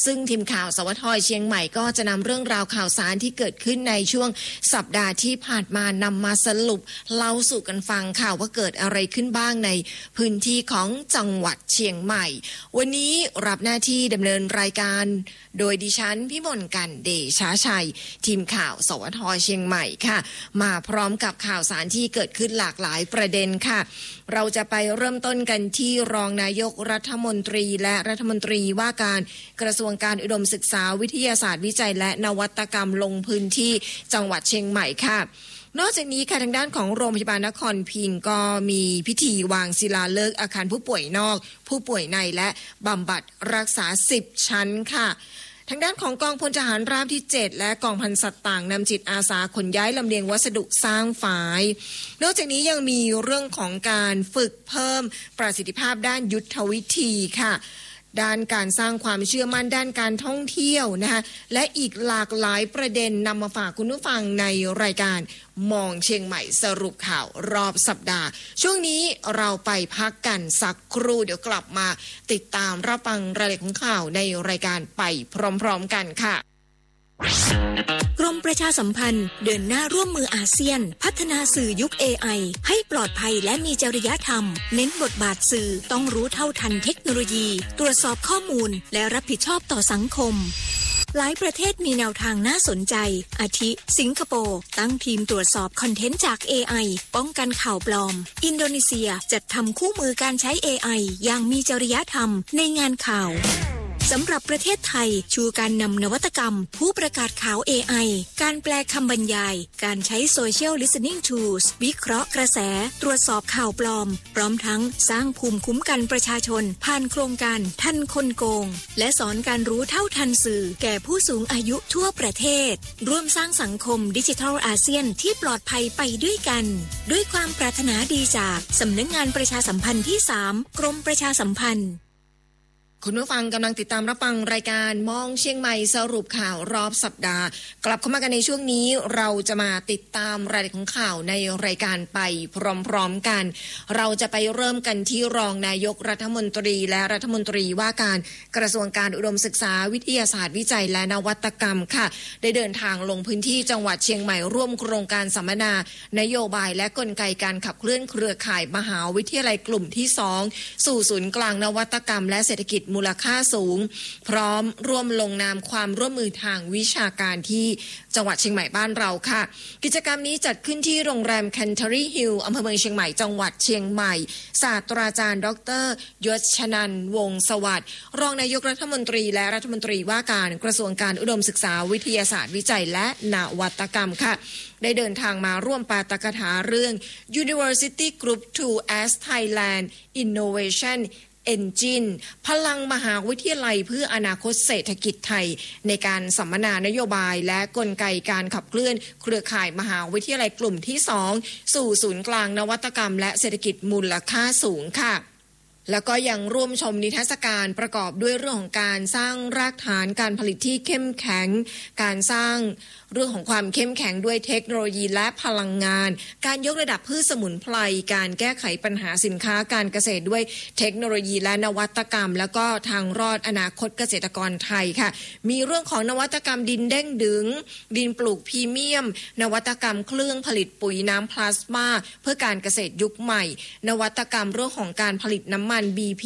ซึ่งทีมข่าวสวทเชียงใหม่ก็จะนำเรื่องราวข่าวสารที่เกิดขึ้นในช่วงสัปดาห์ที่ผ่านมานำมาสรุปเล่าสู่กันฟังค่ะว่าเกิดอะไรขึ้นบ้างในพื้นที่ของจังหวัดเชียงใหม่วันนี้รับหน้าที่ดำเนินรายการโดยดิฉันพิมลกันเดชาชัยทีมข่าวสวทเชียงใหม่ค่ะมาพร้อมกับข่าวสารที่เกิดขึ้นหลากหลายประเด็นค่ะเราจะไปเริ่มต้นกันที่รองนายกรัฐมนตรีและรัฐมนตรีว่าการกระทรวงการอุดมศึกษาวิทยาศาสตร์วิจัยและนวัตกรรมลงพื้นที่จังหวัดเชียงใหม่ค่ะนอกจากนี้ค่ะทางด้านของโรงพยาบาลนครพิงค์ก็มีพิธีวางศิลาฤกษ์อาคารผู้ป่วยนอกผู้ป่วยในและบำบัดรักษา10ชั้นค่ะทางด้านของกองพลทหารราบที่7และกองพันสัตว์ต่างนำจิตอาสาขนย้ายลำเลียงวัสดุสร้างฝายนอกจากนี้ยังมีเรื่องของการฝึกเพิ่มประสิทธิภาพด้านยุทธวิธีค่ะด้านการสร้างความเชื่อมั่นด้านการท่องเที่ยวนะคะและอีกหลากหลายประเด็นนำมาฝากคุณผู้ฟังในรายการมองเชียงใหม่สรุปข่าวรอบสัปดาห์ช่วงนี้เราไปพักกันสักครู่เดี๋ยวกลับมาติดตามรับฟังรายละเอียดของข่าวในรายการไปพร้อมๆกันค่ะกรมประชาสัมพันธ์เดินหน้าร่วมมืออาเซียนพัฒนาสื่อยุค AI ให้ปลอดภัยและมีจริยธรรมเน้นบทบาทสื่อต้องรู้เท่าทันเทคโนโลยีตรวจสอบข้อมูลและรับผิดชอบต่อสังคมหลายประเทศมีแนวทางน่าสนใจอาทิสิงคโปร์ตั้งทีมตรวจสอบคอนเทนต์จาก AI ป้องกันข่าวปลอมอินโดนีเซียจัดทำคู่มือการใช้ AI อย่างมีจริยธรรมในงานข่าวสำหรับประเทศไทยชูการนำนวัตกรรมผู้ประกาศข่าว AI การแปลคำบรรยายการใช้ Social Listening Tools วิเคราะห์กระแสตรวจสอบข่าวปลอมพร้อมทั้งสร้างภูมิคุ้มกันประชาชนผ่านโครงการทันคนโกงและสอนการรู้เท่าทันสื่อแก่ผู้สูงอายุทั่วประเทศร่วมสร้างสังคมดิจิทัลอาเซียนที่ปลอดภัยไปด้วยกันด้วยความปรารถนาดีจากสำนักงานประชาสัมพันธ์ที่3กรมประชาสัมพันธ์คุณผู้ฟังกำลังติดตามรับฟังรายการมองเชียงใหม่สรุปข่าวรอบสัปดาห์กลับเข้ามากันในช่วงนี้เราจะมาติดตามรายละเอียดของข่าวในรายการไปพร้อมๆกันเราจะไปเริ่มกันที่รองนายกรัฐมนตรีและรัฐมนตรีว่าการกระทรวงการอุดมศึกษาวิทยาศาสตร์วิจัยและนวัตกรรมค่ะได้เดินทางลงพื้นที่จังหวัดเชียงใหม่ร่วมโครงการสัมมนานโยบายและกลไกการขับเคลื่อนเครือข่ายมหาวิทยาลัยกลุ่มที่2สู่ศูนย์กลางนวัตกรรมและเศรษฐกิจมูลค่าสูงพร้อมร่วมลงนามความร่วมมือทางวิชาการที่จังหวัดเชียงใหม่บ้านเราค่ะกิจกรรมนี้จัดขึ้นที่โรงแรม Canterbury Hill อำเภอเมืองเชียงใหม่จังหวัดเชียงใหม่ศาสตราจารย์ดร.ยศชนันท์วงศ์สวัสดิ์รองนายกรัฐมนตรีและรัฐมนตรีว่าการกระทรวงการอุดมศึกษาวิทยาศาสตร์วิจัยและนวัตกรรมค่ะได้เดินทางมาร่วมปาฐกถาเรื่อง University Group 2 as Thailand Innovation Engine พลังมหาวิทยาลัยเพื่ออนาคตเศรษฐกิจไทยในการสัมมนานโยบายและกลไกการขับเคลื่อนเครือข่ายมหาวิทยาลัยกลุ่มที่2สู่ศูนย์กลางนวัตกรรมและเศรษฐกิจมูลค่าสูงค่ะแล้วก็ยังร่วมชมนิทรรศการประกอบด้วยเรื่องของการสร้างรากฐานการผลิตที่เข้มแข็งการสร้างเรื่องของความเข้มแข็งด้วยเทคโนโลยีและพลังงานการยกระดับพืชสมุนไพรการแก้ไขปัญหาสินค้าการเกษตรด้วยเทคโนโลยีและนวัตกรรมแล้วก็ทางรอดอนาคตเกษตรกรไทยค่ะมีเรื่องของนวัตกรรมดินเด้งดึงดินปลูกพรีเมียมนวัตกรรมเครื่องผลิตปุ๋ยน้ำพลาสมาเพื่อการเกษตรยุคใหม่นวัตกรรมเรื่องของการผลิตน้ำมัน BP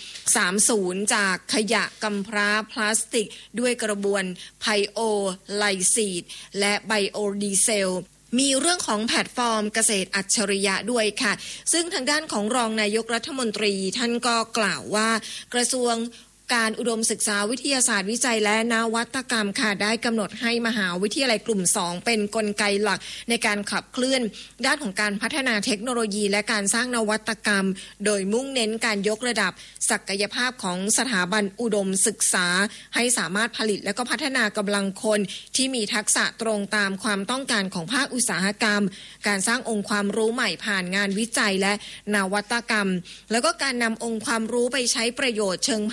30จากขยะกำพร้าพลาสติกด้วยกระบวนไพโอไลซีดและไบโอดีเซลมีเรื่องของแพลตฟอร์มเกษตรอัจฉริยะด้วยค่ะซึ่งทางด้านของรองนายกรัฐมนตรีท่านก็กล่าวว่ากระทรวงการอุดมศึกษาวิทยาศาสตร์วิจัยและนวัตกรรมค่ะได้กำหนดให้มหาวิทยาลัยกลุ่ม2เป็นกลไกหลักในการขับเคลื่อนด้านของการพัฒนาเทคโนโลยีและการสร้างนวัตกรรมโดยมุ่งเน้นการยกระดับศักยภาพของสถาบันอุดมศึกษาให้สามารถผลิตและก็พัฒนากำลังคนที่มีทักษะตรงตามความต้องการของภาคอุตสาหกรรมการสร้างองค์ความรู้ใหม่ผ่านงานวิจัยและนวัตกรรมแล้วก็การนำองค์ความรู้ไปใช้ประโยชน์เชิงพาณิชย์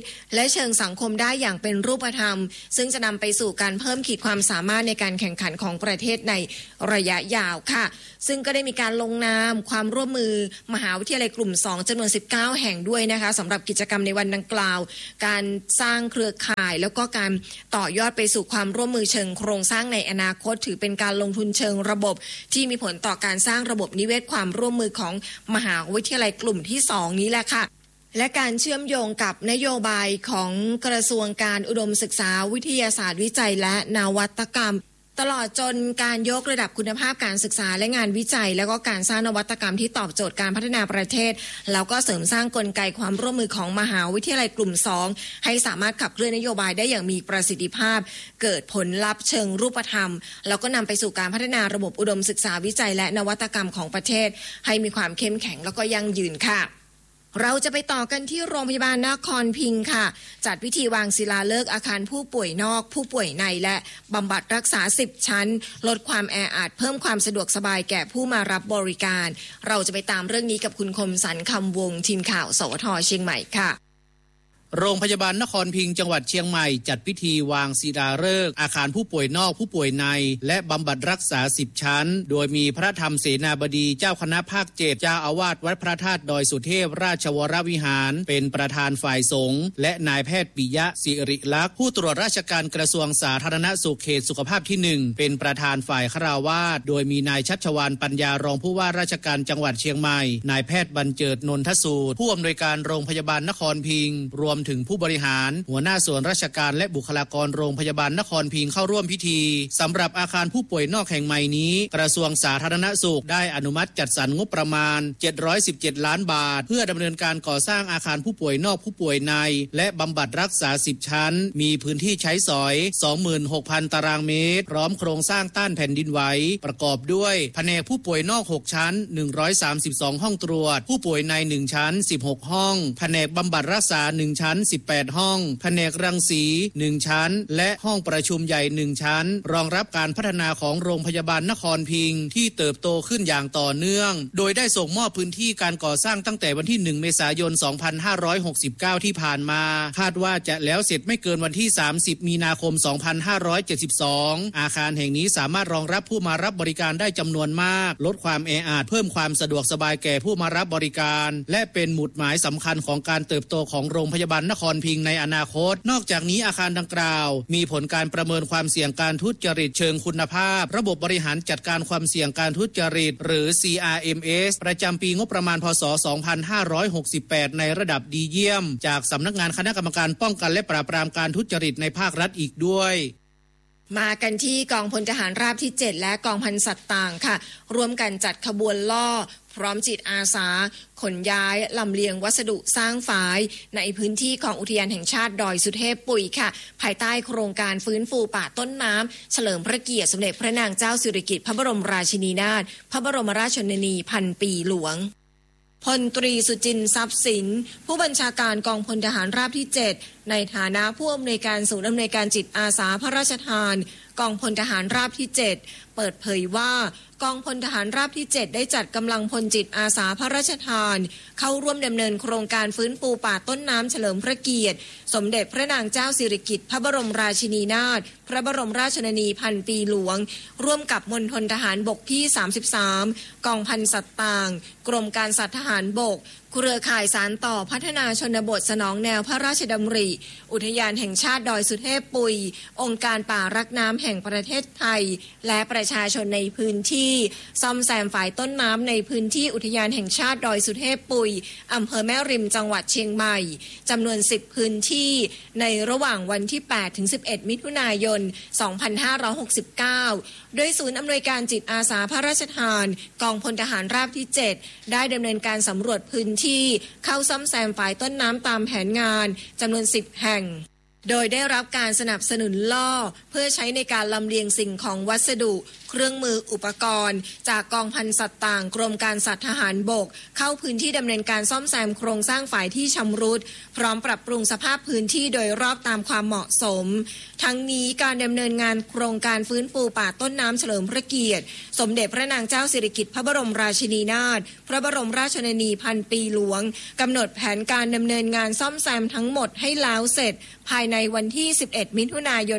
และเชิงสังคมได้อย่างเป็นรูปธรรมซึ่งจะนำไปสู่การเพิ่มขีดความสามารถในการแข่งขันของประเทศในระยะยาวค่ะซึ่งก็ได้มีการลงนามความร่วมมือมหาวิทยาลัยกลุ่ม2จำนวน19แห่งด้วยนะคะสำหรับกิจกรรมในวันดังกล่าวการสร้างเครือข่ายแล้วก็การต่อยอดไปสู่ความร่วมมือเชิงโครงสร้างในอนาคตถือเป็นการลงทุนเชิงระบบที่มีผลต่อการสร้างระบบนิเวศความร่วมมือของมหาวิทยาลัยกลุ่มที่2นี้แหละค่ะและการเชื่อมโยงกับนโยบายของกระทรวงการอุดมศึกษาวิทยาศาสตร์วิจัยและนวัตกรรมตลอดจนการยกระดับคุณภาพการศึกษาและงานวิจัยแล้วก็การสร้างนวัตกรรมที่ตอบโจทย์การพัฒนาประเทศแล้วก็เสริมสร้างกลไกความร่วมมือของมหาวิทยาลัยกลุ่ม2ให้สามารถขับเคลื่อนนโยบายได้อย่างมีประสิทธิภาพเกิดผลลัพธ์เชิงรูปธรรมแล้วก็นำไปสู่การพัฒนาระบบอุดมศึกษาวิจัยและนวัตกรรมของประเทศให้มีความเข้มแข็งแล้วก็ยั่งยืนค่ะเราจะไปต่อกันที่โรงพยาบาลนครพิงค์ค่ะจัดพิธีวางศิลาฤกษ์อาคารผู้ป่วยนอกผู้ป่วยในและบำบัดรักษา10ชั้นลดความแออัดเพิ่มความสะดวกสบายแก่ผู้มารับบริการเราจะไปตามเรื่องนี้กับคุณคมสันต์คำวงทีมข่าวสวท.เชียงใหม่ค่ะโรงพยาบาลนครพิงค์จังหวัดเชียงใหม่จัดพิธีวางศิลาฤกษ์อาคารผู้ป่วยนอกผู้ป่วยในและบำบัดรักษา10ชั้นโดยมีพระธรรมเสนาบดีเจ้าคณะภาค7เจ้าอาวาสวัดพระธาตุดอยสุเทพราชวรวิหารเป็นประธานฝ่ายสงฆ์และนายแพทย์ปิยะศิริลักษณ์ผู้ตรวจราชการกระทรวงสาธารณสุขเขตสุขภาพที่1เป็นประธานฝ่ายฆราวาสโดยมีนายชัชวาลปัญญารองผู้ว่าราชการจังหวัดเชียงใหม่นายแพทย์บรรเจิดนนทสูตรผู้อำนวยการโรงพยาบาลนครพิงค์รวมถึงผู้บริหารหัวหน้าส่วนราชการและบุคลากรโรงพยาบาลนครพิงค์เข้าร่วมพิธีสำหรับอาคารผู้ป่วยนอกแห่งใหม่นี้กระทรวงสาธารณสุขได้อนุมัติจัดสรรงบประมาณ717ล้านบาทเพื่อดำเนินการก่อสร้างอาคารผู้ป่วยนอกผู้ป่วยในและบำบัดรักษา10ชั้นมีพื้นที่ใช้สอย 26,000 ตารางเมตรพร้อมโครงสร้างต้านแผ่นดินไหวประกอบด้วยแผนกผู้ป่วยนอก6ชั้น132ห้องตรวจผู้ป่วยใน1ชั้น16ห้องแผนกบำบัดรักษา1ชั้น18ห้องแผนกรังสี1ชั้นและห้องประชุมใหญ่1ชั้นรองรับการพัฒนาของโรงพยาบาลนครพิงค์ที่เติบโตขึ้นอย่างต่อเนื่องโดยได้ส่งมอบพื้นที่การก่อสร้างตั้งแต่วันที่1เมษายน2569ที่ผ่านมาคาดว่าจะแล้วเสร็จไม่เกินวันที่30มีนาคม2572อาคารแห่งนี้สามารถรองรับผู้มารับบริการได้จำนวนมากลดความแออัดเพิ่มความสะดวกสบายแก่ผู้มารับบริการและเป็นหมุดหมายสำคัญของการเติบโตของโรงพยาบาลนครพิงค์ในอนาคตนอกจากนี้อาคารดังกล่าวมีผลการประเมินความเสี่ยงการทุจริตเชิงคุณภาพระบบบริหารจัดการความเสี่ยงการทุจริตหรือ CRMS ประจำปีงบประมาณพ.ศ. 2568ในระดับดีเยี่ยมจากสำนักงานคณะกรรมการป้องกันและปราบปรามการทุจริตในภาครัฐอีกด้วยมากันที่กองพลทหารราบที่7และกองพันสัตว์ต่างค่ะร่วมกันจัดขบวนล่อพร้อมจิตอาสาขนย้ายลำเลียงวัสดุสร้างฝายในพื้นที่ของอุทยานแห่งชาติดอยสุเทพปุ๋ยค่ะภายใต้โครงการฟื้นฟูป่าต้นน้ำเฉลิมพระเกียรติสมเด็จพระนางเจ้าสิริกิติ์พระบรมราชินีนาถพระบรมราชชนนีพันปีหลวงพลตรีสุจินทร์ทรัพย์สินผู้บัญชาการกองพลทหารราบที่7ในฐานะผู้อำนวยการศูนย์อำนวยการจิตอาสาพระราชทานกองพลทหารราบที่7เปิดเผยว่ากองพลทหารราบที่7ได้จัดกำลังพลจิตอาสาพระราชทานเข้าร่วมดำเนินโครงการฟื้นฟูป่าต้นน้ำเฉลิมพระเกียรติสมเด็จพระนางเจ้าสิริกิติ์พระบรมราชินีนาถพระบรมราชชนนีพันปีหลวงร่วมกับมณฑลทหารบกที่33กองพันสัตว์ต่างกรมการสัตว์ทหารบกเครือข่ายสานต่อพัฒนาชนบทสนองแนวพระราชดำริอุทยานแห่งชาติดอยสุเทพปุ๋ยองค์การป่ารักน้ำแห่งประเทศไทยและประชาชนในพื้นที่ซ่อมแซมฝ่ายต้นน้ำในพื้นที่อุทยานแห่งชาติดอยสุเทพปุ๋ยอำเภอแม่ริมจังหวัดเชียงใหม่จำนวน10พื้นที่ในระหว่างวันที่8ถึง11มิถุนายน2569โดยศูนย์อำนวยการจิตอาสาพระราชทานกองพลทหารราบที่7ได้ดำเนินการสำรวจพื้นที่เข้าซ่อมแซมฝ่ายต้นน้ำตามแผนงานจำนวน10แห่งโดยได้รับการสนับสนุนล่อเพื่อใช้ในการลำเลียงสิ่งของวัสดุเครื่องมืออุปกรณ์จากกองพันสัตว์ต่างกรมการสัตว์ทหารบกเข้าพื้นที่ดำเนินการซ่อมแซมโครงสร้างฝ่ายที่ชำรุดพร้อมปรับปรุงสภาพพื้นที่โดยรอบตามความเหมาะสมทั้งนี้การดำเนินงานโครงการฟื้นฟูป่าต้นน้ำเฉลิมพระเกียรติสมเด็จพระนางเจ้าสิริกิติ์พระบรมราชินีนาถพระบรมราชชนนีพันปีหลวงกำหนดแผนการดำเนินงานซ่อมแซมทั้งหมดให้แล้วเสร็จภายในวันที่11มิถุนายน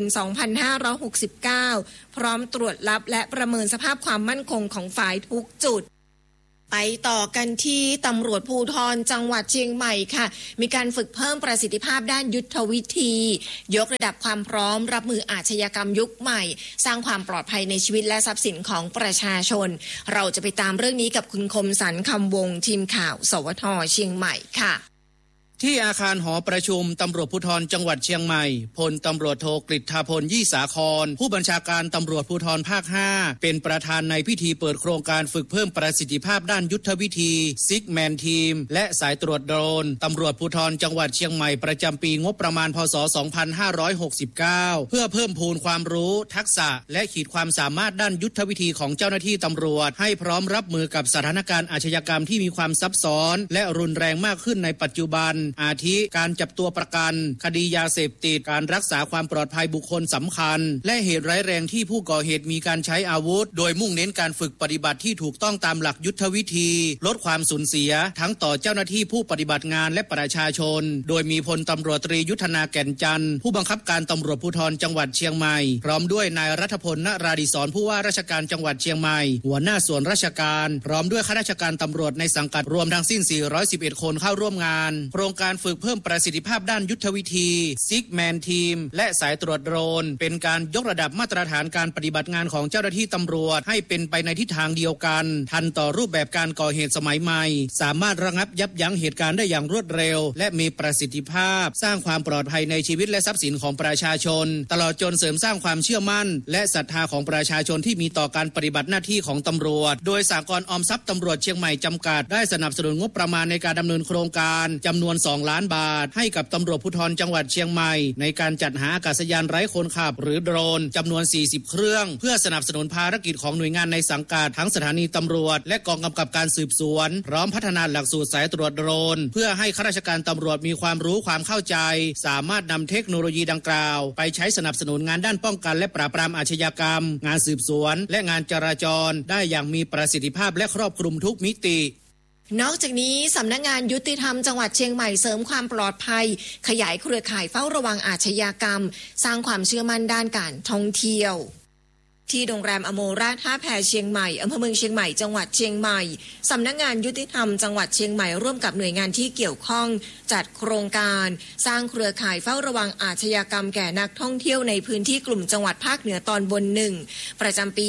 2569พร้อมตรวจรับและประเมินสภาพความมั่นคงของฝ่ายทุกจุดไปต่อกันที่ตำรวจภูธรจังหวัดเชียงใหม่ค่ะมีการฝึกเพิ่มประสิทธิภาพด้านยุทธวิธียกระดับความพร้อมรับมืออาชญากรรมยุคใหม่สร้างความปลอดภัยในชีวิตและทรัพย์สินของประชาชนเราจะไปตามเรื่องนี้กับคุณคมสันต์คำวงทีมข่าวสวท.เชียงใหม่ค่ะที่อาคารหอประชุมตำรวจภูธรจังหวัดเชียงใหม่พลตำรวจโทกฤษฎาพลยี่สาครผู้บัญชาการตำรวจภูธรภาค 5เป็นประธานในพิธีเปิดโครงการฝึกเพิ่มประสิทธิภาพด้านยุทธวิธีซิกแมนทีมและสายตรวจโดรนตำรวจภูธรจังหวัดเชียงใหม่ประจำปีงบประมาณพ.ศ. 2569เพื่อเพิ่มพูนความรู้ทักษะและขีดความสามารถด้านยุทธวิธีของเจ้าหน้าที่ตำรวจให้พร้อมรับมือกับสถานการณ์อาชญากรรมที่มีความซับซ้อนและรุนแรงมากขึ้นในปัจจุบันอาทิการจับตัวประกันคดียาเสพติดการรักษาความปลอดภัยบุคคลสำคัญและเหตุร้ายแรงที่ผู้ก่อเหตุมีการใช้อาวุธโดยมุ่งเน้นการฝึกปฏิบัติที่ถูกต้องตามหลักยุทธวิธีลดความสูญเสียทั้งต่อเจ้าหน้าที่ผู้ปฏิบัติงานและประชาชนโดยมีพลตำรวจตรียุทธนาแก่นจันทร์ผู้บังคับการตำรวจภูธรจังหวัดเชียงใหม่พร้อมด้วยนายรัฐพล ณราดิศรผู้ว่าราชการจังหวัดเชียงใหม่หัวหน้าส่วนราชการพร้อมด้วยข้าราชการตำรวจในสังกัดรวมทั้งสิ้น411คนเข้าร่วมงานโครงการฝึกเพิ่มประสิทธิภาพด้านยุทธวิธีซิกแมนทีมและสายตรวจโดรนเป็นการยกระดับมาตรฐานการปฏิบัติงานของเจ้าหน้าที่ตำรวจให้เป็นไปในทิศทางเดียวกันทันต่อรูปแบบการก่อเหตุสมัยใหม่สามารถระงับยับยั้งเหตุการณ์ได้อย่างรวดเร็วและมีประสิทธิภาพสร้างความปลอดภัยในชีวิตและทรัพย์สินของประชาชนตลอดจนเสริมสร้างความเชื่อมั่นและศรัทธาของประชาชนที่มีต่อการปฏิบัติหน้าที่ของตำรวจโดยสหกรณ์ออมทรัพย์ตำรวจเชียงใหม่จำกัดได้สนับสนุนงบประมาณในการดำเนินโครงการจำนวน2 ล้านบาทให้กับตำรวจภูธรจังหวัดเชียงใหม่ในการจัดหาอากาศยานไร้คนขับหรือโดรนจำนวน40เครื่องเพื่อสนับสนุนภารกิจของหน่วยงานในสังกัดทั้งสถานีตำรวจและกองกำกับการสืบสวนพร้อมพัฒนาหลักสูตรสายตรวจโดรนเพื่อให้ข้าราชการตำรวจมีความรู้ความเข้าใจสามารถนำเทคโนโลยีดังกล่าวไปใช้สนับสนุนงานด้านป้องกันและปราบปรามอาชญากรรมงานสืบสวนและงานจราจรได้อย่างมีประสิทธิภาพและครอบคลุมทุกมิตินอกจากนี้สำนักงานยุติธรรมจังหวัดเชียงใหม่เสริมความปลอดภัยขยายเครือข่ายเฝ้าระวังอาชญากรรมสร้างความเชื่อมั่นด้านการท่องเที่ยวที่โรงแรมอโมราท่าแพเชียงใหม่อำเภอเมืองเชียงใหม่จังหวัดเชียงใหม่สำนักงานยุติธรรมจังหวัดเชียงใหม่ร่วมกับหน่วยงานที่เกี่ยวข้องจัดโครงการสร้างเครือข่ายเฝ้าระวังอาชญากรรมแก่นักท่องเที่ยวในพื้นที่กลุ่มจังหวัดภาคเหนือตอนบน1ประจำปี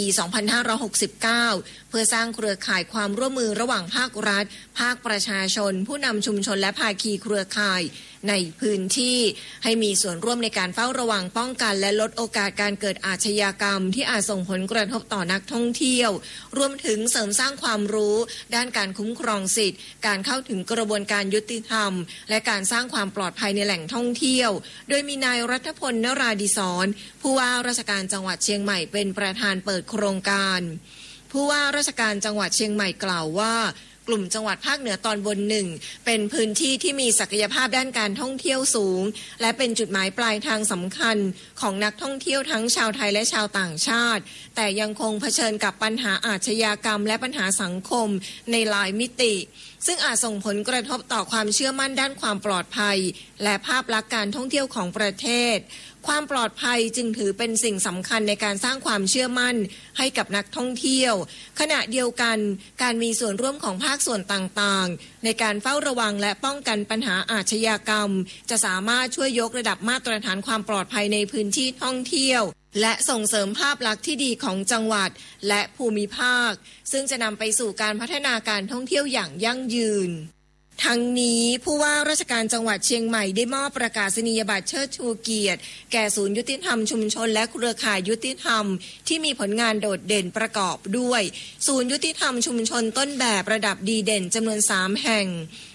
2569 เพื่อสร้างเครือข่ายความร่วมมือระหว่างภาครัฐภาคประชาชนผู้นำชุมชนและภาคีเครือข่ายในพื้นที่ให้มีส่วนร่วมในการเฝ้าระวังป้องกันและลดโอกาสการเกิดอาชญากรรมที่อาจส่งผลกระทบต่อนักท่องเที่ยวรวมถึงเสริมสร้างความรู้ด้านการคุ้มครองสิทธิการเข้าถึงกระบวนการยุติธรรมและการสร้างความปลอดภัยในแหล่งท่องเที่ยวโดยมีนายรัฐพล นราดิศรผู้ว่าราชการจังหวัดเชียงใหม่เป็นประธานเปิดโครงการผู้ว่าราชการจังหวัดเชียงใหม่กล่าวว่ากลุ่มจังหวัดภาคเหนือตอนบน1เป็นพื้นที่ที่มีศักยภาพด้านการท่องเที่ยวสูงและเป็นจุดหมายปลายทางสำคัญของนักท่องเที่ยวทั้งชาวไทยและชาวต่างชาติแต่ยังคงเผชิญกับปัญหาอาชญากรรมและปัญหาสังคมในหลายมิติซึ่งอาจส่งผลกระทบต่อความเชื่อมั่นด้านความปลอดภัยและภาพลักษณ์การท่องเที่ยวของประเทศความปลอดภัยจึงถือเป็นสิ่งสำคัญในการสร้างความเชื่อมั่นให้กับนักท่องเที่ยวขณะเดียวกันการมีส่วนร่วมของภาคส่วนต่างๆในการเฝ้าระวังและป้องกันปัญหาอาชญากรรมจะสามารถช่วยยกระดับมาตรฐานความปลอดภัยในพื้นที่ท่องเที่ยวและส่งเสริมภาพลักษณ์ที่ดีของจังหวัดและภูมิภาคซึ่งจะนำไปสู่การพัฒนาการท่องเที่ยวอย่างยั่งยืนทั้งนี้ผู้ว่าราชการจังหวัดเชียงใหม่ได้มอบประกาศนียบัตรเชิดชูเกียรติแก่ศูนย์ยุติธรรมชุมชนและเครือข่ายยุติธรรมที่มีผลงานโดดเด่นประกอบด้วยศูนย์ยุติธรรมชุมชนต้นแบบระดับดีเด่นจำนวน3แห่ง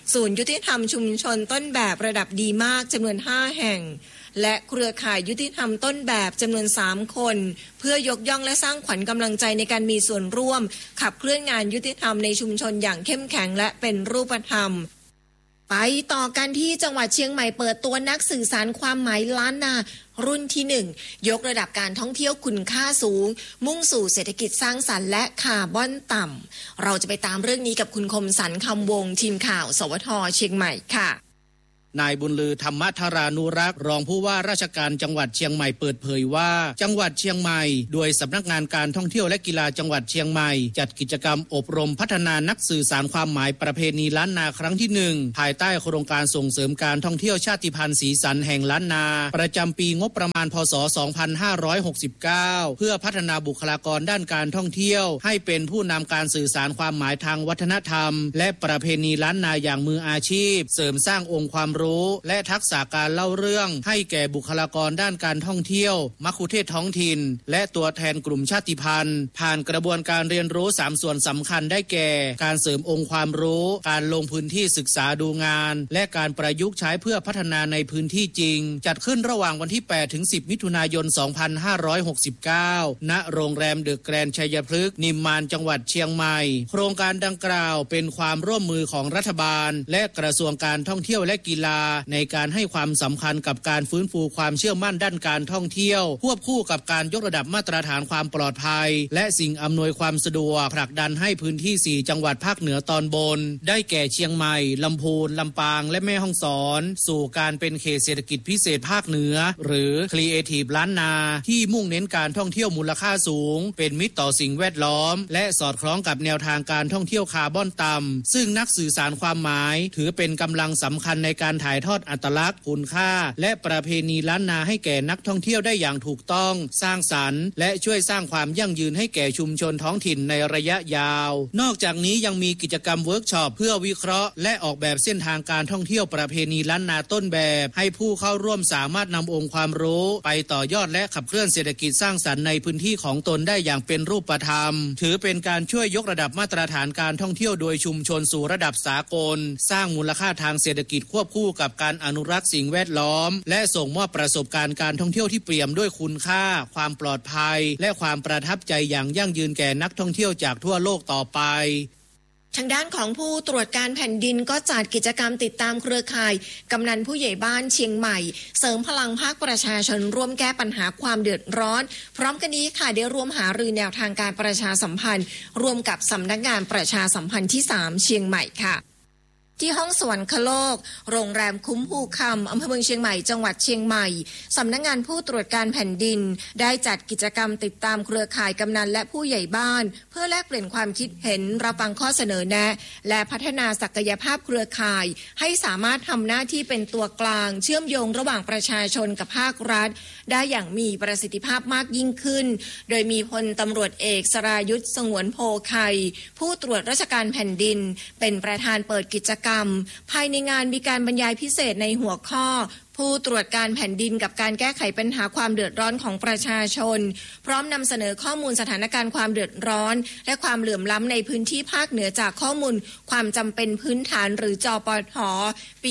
ศูนย์ยุติธรรมชุมชนต้นแบบระดับดีมากจำนวน5แห่งและเครือข่ายยุติธรรมต้นแบบจำนวน3คนเพื่อยกย่องและสร้างขวัญกำลังใจในการมีส่วนร่วมขับเคลื่อนงานยุติธรรมในชุมชนอย่างเข้มแข็งและเป็นรูปธรรมไปต่อกันที่จังหวัดเชียงใหม่เปิดตัวนักสื่อสารความหมายล้านนารุ่นที่1ยกระดับการท่องเที่ยวคุณค่าสูงมุ่งสู่เศรษฐกิจสร้างสรรค์และคาร์บอนต่ำเราจะไปตามเรื่องนี้กับคุณคมสันต์คำวงทีมข่าวสวท.เชียงใหม่ค่ะนายบุญลือธรรมธารานุรักษ์รองผู้ว่าราชการจังหวัดเชียงใหม่เปิดเผยว่าจังหวัดเชียงใหม่โดยสำนักงานการท่องเที่ยวและกีฬาจังหวัดเชียงใหม่จัดกิจกรรมอบรมพัฒนานักสื่อสารความหมายประเพณีล้านนาครั้งที่1ภายใต้โครงการส่งเสริมการท่องเที่ยวชาติพันธุ์สีสันแห่งล้านนาประจำปีงบประมาณพ.ศ. 2569เพื่อพัฒนาบุคลากรด้านการท่องเที่ยวให้เป็นผู้นำการสื่อสารความหมายทางวัฒนธรรมและประเพณีล้านนาอย่างมืออาชีพเสริมสร้างองค์ความรู้และทักษะการเล่าเรื่องให้แก่บุคลากรด้านการท่องเที่ยวมัคคุเทศก์ท้องถิ่นและตัวแทนกลุ่มชาติพันธุ์ผ่านกระบวนการเรียนรู้3ส่วนสำคัญได้แก่การเสริมองค์ความรู้การลงพื้นที่ศึกษาดูงานและการประยุกต์ใช้เพื่อพัฒนาในพื้นที่จริงจัดขึ้นระหว่างวันที่8ถึง10มิถุนายน2569ณโรงแรมเดอะแกรนด์ชัยพฤกษ์นิมมานจังหวัดเชียงใหม่โครงการดังกล่าวเป็นความร่วมมือของรัฐบาลและกระทรวงการท่องเที่ยวและกีฬาในการให้ความสำคัญกับการฟื้นฟูความเชื่อมั่นด้านการท่องเที่ยวควบคู่กับการยกระดับมาตรฐานความปลอดภัยและสิ่งอำนวยความสะดวกผลักดันให้พื้นที่4จังหวัดภาคเหนือตอนบนได้แก่เชียงใหม่ลำพูนลำปางและแม่ฮ่องสอนสู่การเป็นเขตเศรษฐกิจพิเศษภาคเหนือหรือ Creative ล้านนาที่มุ่งเน้นการท่องเที่ยวมูลค่าสูงเป็นมิตรต่อสิ่งแวดล้อมและสอดคล้องกับแนวทางการท่องเที่ยวคาร์บอนต่ำซึ่งนักสื่อสารความหมายถือเป็นกำลังสำคัญในการถ่ายทอดอัตลักษณ์คุณค่าและประเพณีล้านนาให้แก่นักท่องเที่ยวได้อย่างถูกต้องสร้างสรรค์และช่วยสร้างความยั่งยืนให้แก่ชุมชนท้องถิ่นในระยะยาวนอกจากนี้ยังมีกิจกรรมเวิร์กช็อปเพื่อวิเคราะห์และออกแบบเส้นทางการท่องเที่ยวประเพณีล้านนาต้นแบบให้ผู้เข้าร่วมสามารถนำองค์ความรู้ไปต่อยอดและขับเคลื่อนเศรษฐกิจสร้างสรรค์ในพื้นที่ของตนได้อย่างเป็นรูปธรรมถือเป็นการช่วยยกระดับมาตรฐานการท่องเที่ยวโดยชุมชนสู่ระดับสากลสร้างมูลค่าทางเศรษฐกิจควบคู่กับการอนุรักษ์สิ่งแวดล้อมและส่งมอบประสบการณ์การท่องเที่ยวที่เปี่ยมด้วยคุณค่าความปลอดภัยและความประทับใจอย่างยั่งยืนแก่นักท่องเที่ยวจากทั่วโลกต่อไปทางด้านของผู้ตรวจการแผ่นดินก็จัดกิจกรรมติดตามเครือข่ายกำนันผู้ใหญ่บ้านเชียงใหม่เสริมพลังภาคประชาชนร่วมแก้ปัญหาความเดือดร้อนพร้อมกันนี้ค่ะได้ร่วมหารือแนวทางการประชาสัมพันธ์ร่วมกับสำนักงานประชาสัมพันธ์ที่3เชียงใหม่ค่ะที่ห้องสวรรคโลกโรงแรมคุ้มภูคำอำเภอเมืองเชียงใหม่จังหวัดเชียงใหม่สำนักงานผู้ตรวจการแผ่นดินได้จัดกิจกรรมติดตามเครือข่ายกำนันและผู้ใหญ่บ้านเพื่อแลกเปลี่ยนความคิดเห็นรับฟังข้อเสนอแนะและพัฒนาศักยภาพเครือข่ายให้สามารถทำหน้าที่เป็นตัวกลางเชื่อมโยงระหว่างประชาชนกับภาครัฐได้อย่างมีประสิทธิภาพมากยิ่งขึ้นโดยมีพลตำรวจเอกสรายุทธสงวนโพไคผู้ตรวจราชการแผ่นดินเป็นประธานเปิดกิจกรรมภายในงานมีการบรรยายพิเศษในหัวข้อผู้ตรวจการแผ่นดินกับการแก้ไขปัญหาความเดือดร้อนของประชาชนพร้อมนำเสนอข้อมูลสถานการณ์ความเดือดร้อนและความเหลื่อมล้ำในพื้นที่ภาคเหนือจากข้อมูลความจำเป็นพื้นฐานหรือจปท.ปี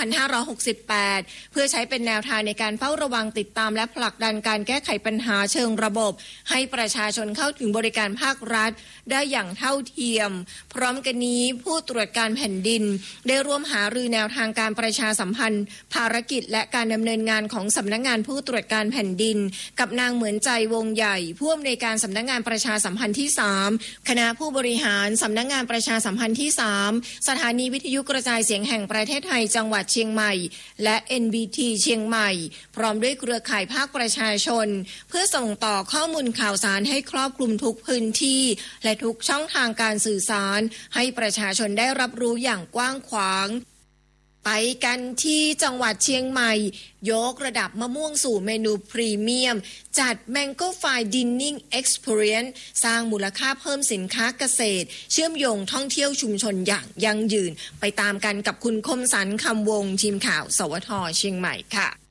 2568 เพื่อใช้เป็นแนวทางในการเฝ้าระวังติดตามและผลักดันการแก้ไขปัญหาเชิงระบบให้ประชาชนเข้าถึงบริการภาครัฐได้อย่างเท่าเทียมพร้อมกันนี้ผู้ตรวจการแผ่นดินได้ร่วมหารือแนวทางการประชาสัมพันธ์ภารกิจและการดำเนินงานของสำนักงานผู้ตรวจการแผ่นดินกับนางเหมือนใจวงใหญ่ผู้อำนวยการสำนักงานประชาสัมพันธ์ที่3คณะผู้บริหารสำนักงานประชาสัมพันธ์ที่3สถานีวิทยุกระจายเสียงแห่งประเทศไทยจังหวัดเชียงใหม่และ NBT เชียงใหม่พร้อมด้วยเครือข่ายภาคประชาชนเพื่อส่งต่อข้อมูลข่าวสารให้ครอบคลุมทุกพื้นที่และทุกช่องทางการสื่อสารให้ประชาชนได้รับรู้อย่างกว้างขวางไปกันที่จังหวัดเชียงใหม่ยกระดับมะม่วงสู่เมนูพรีเมียมจัด Mango Fine Dining Experience สร้างมูลค่าเพิ่มสินค้าเกษตรเชื่อมโยงท่องเที่ยวชุมชนอย่างยั่งยืนไปตามกันกับคุณคมสันต์คำวงทีมข่าวสวท.เชียงใหม่ค่ะ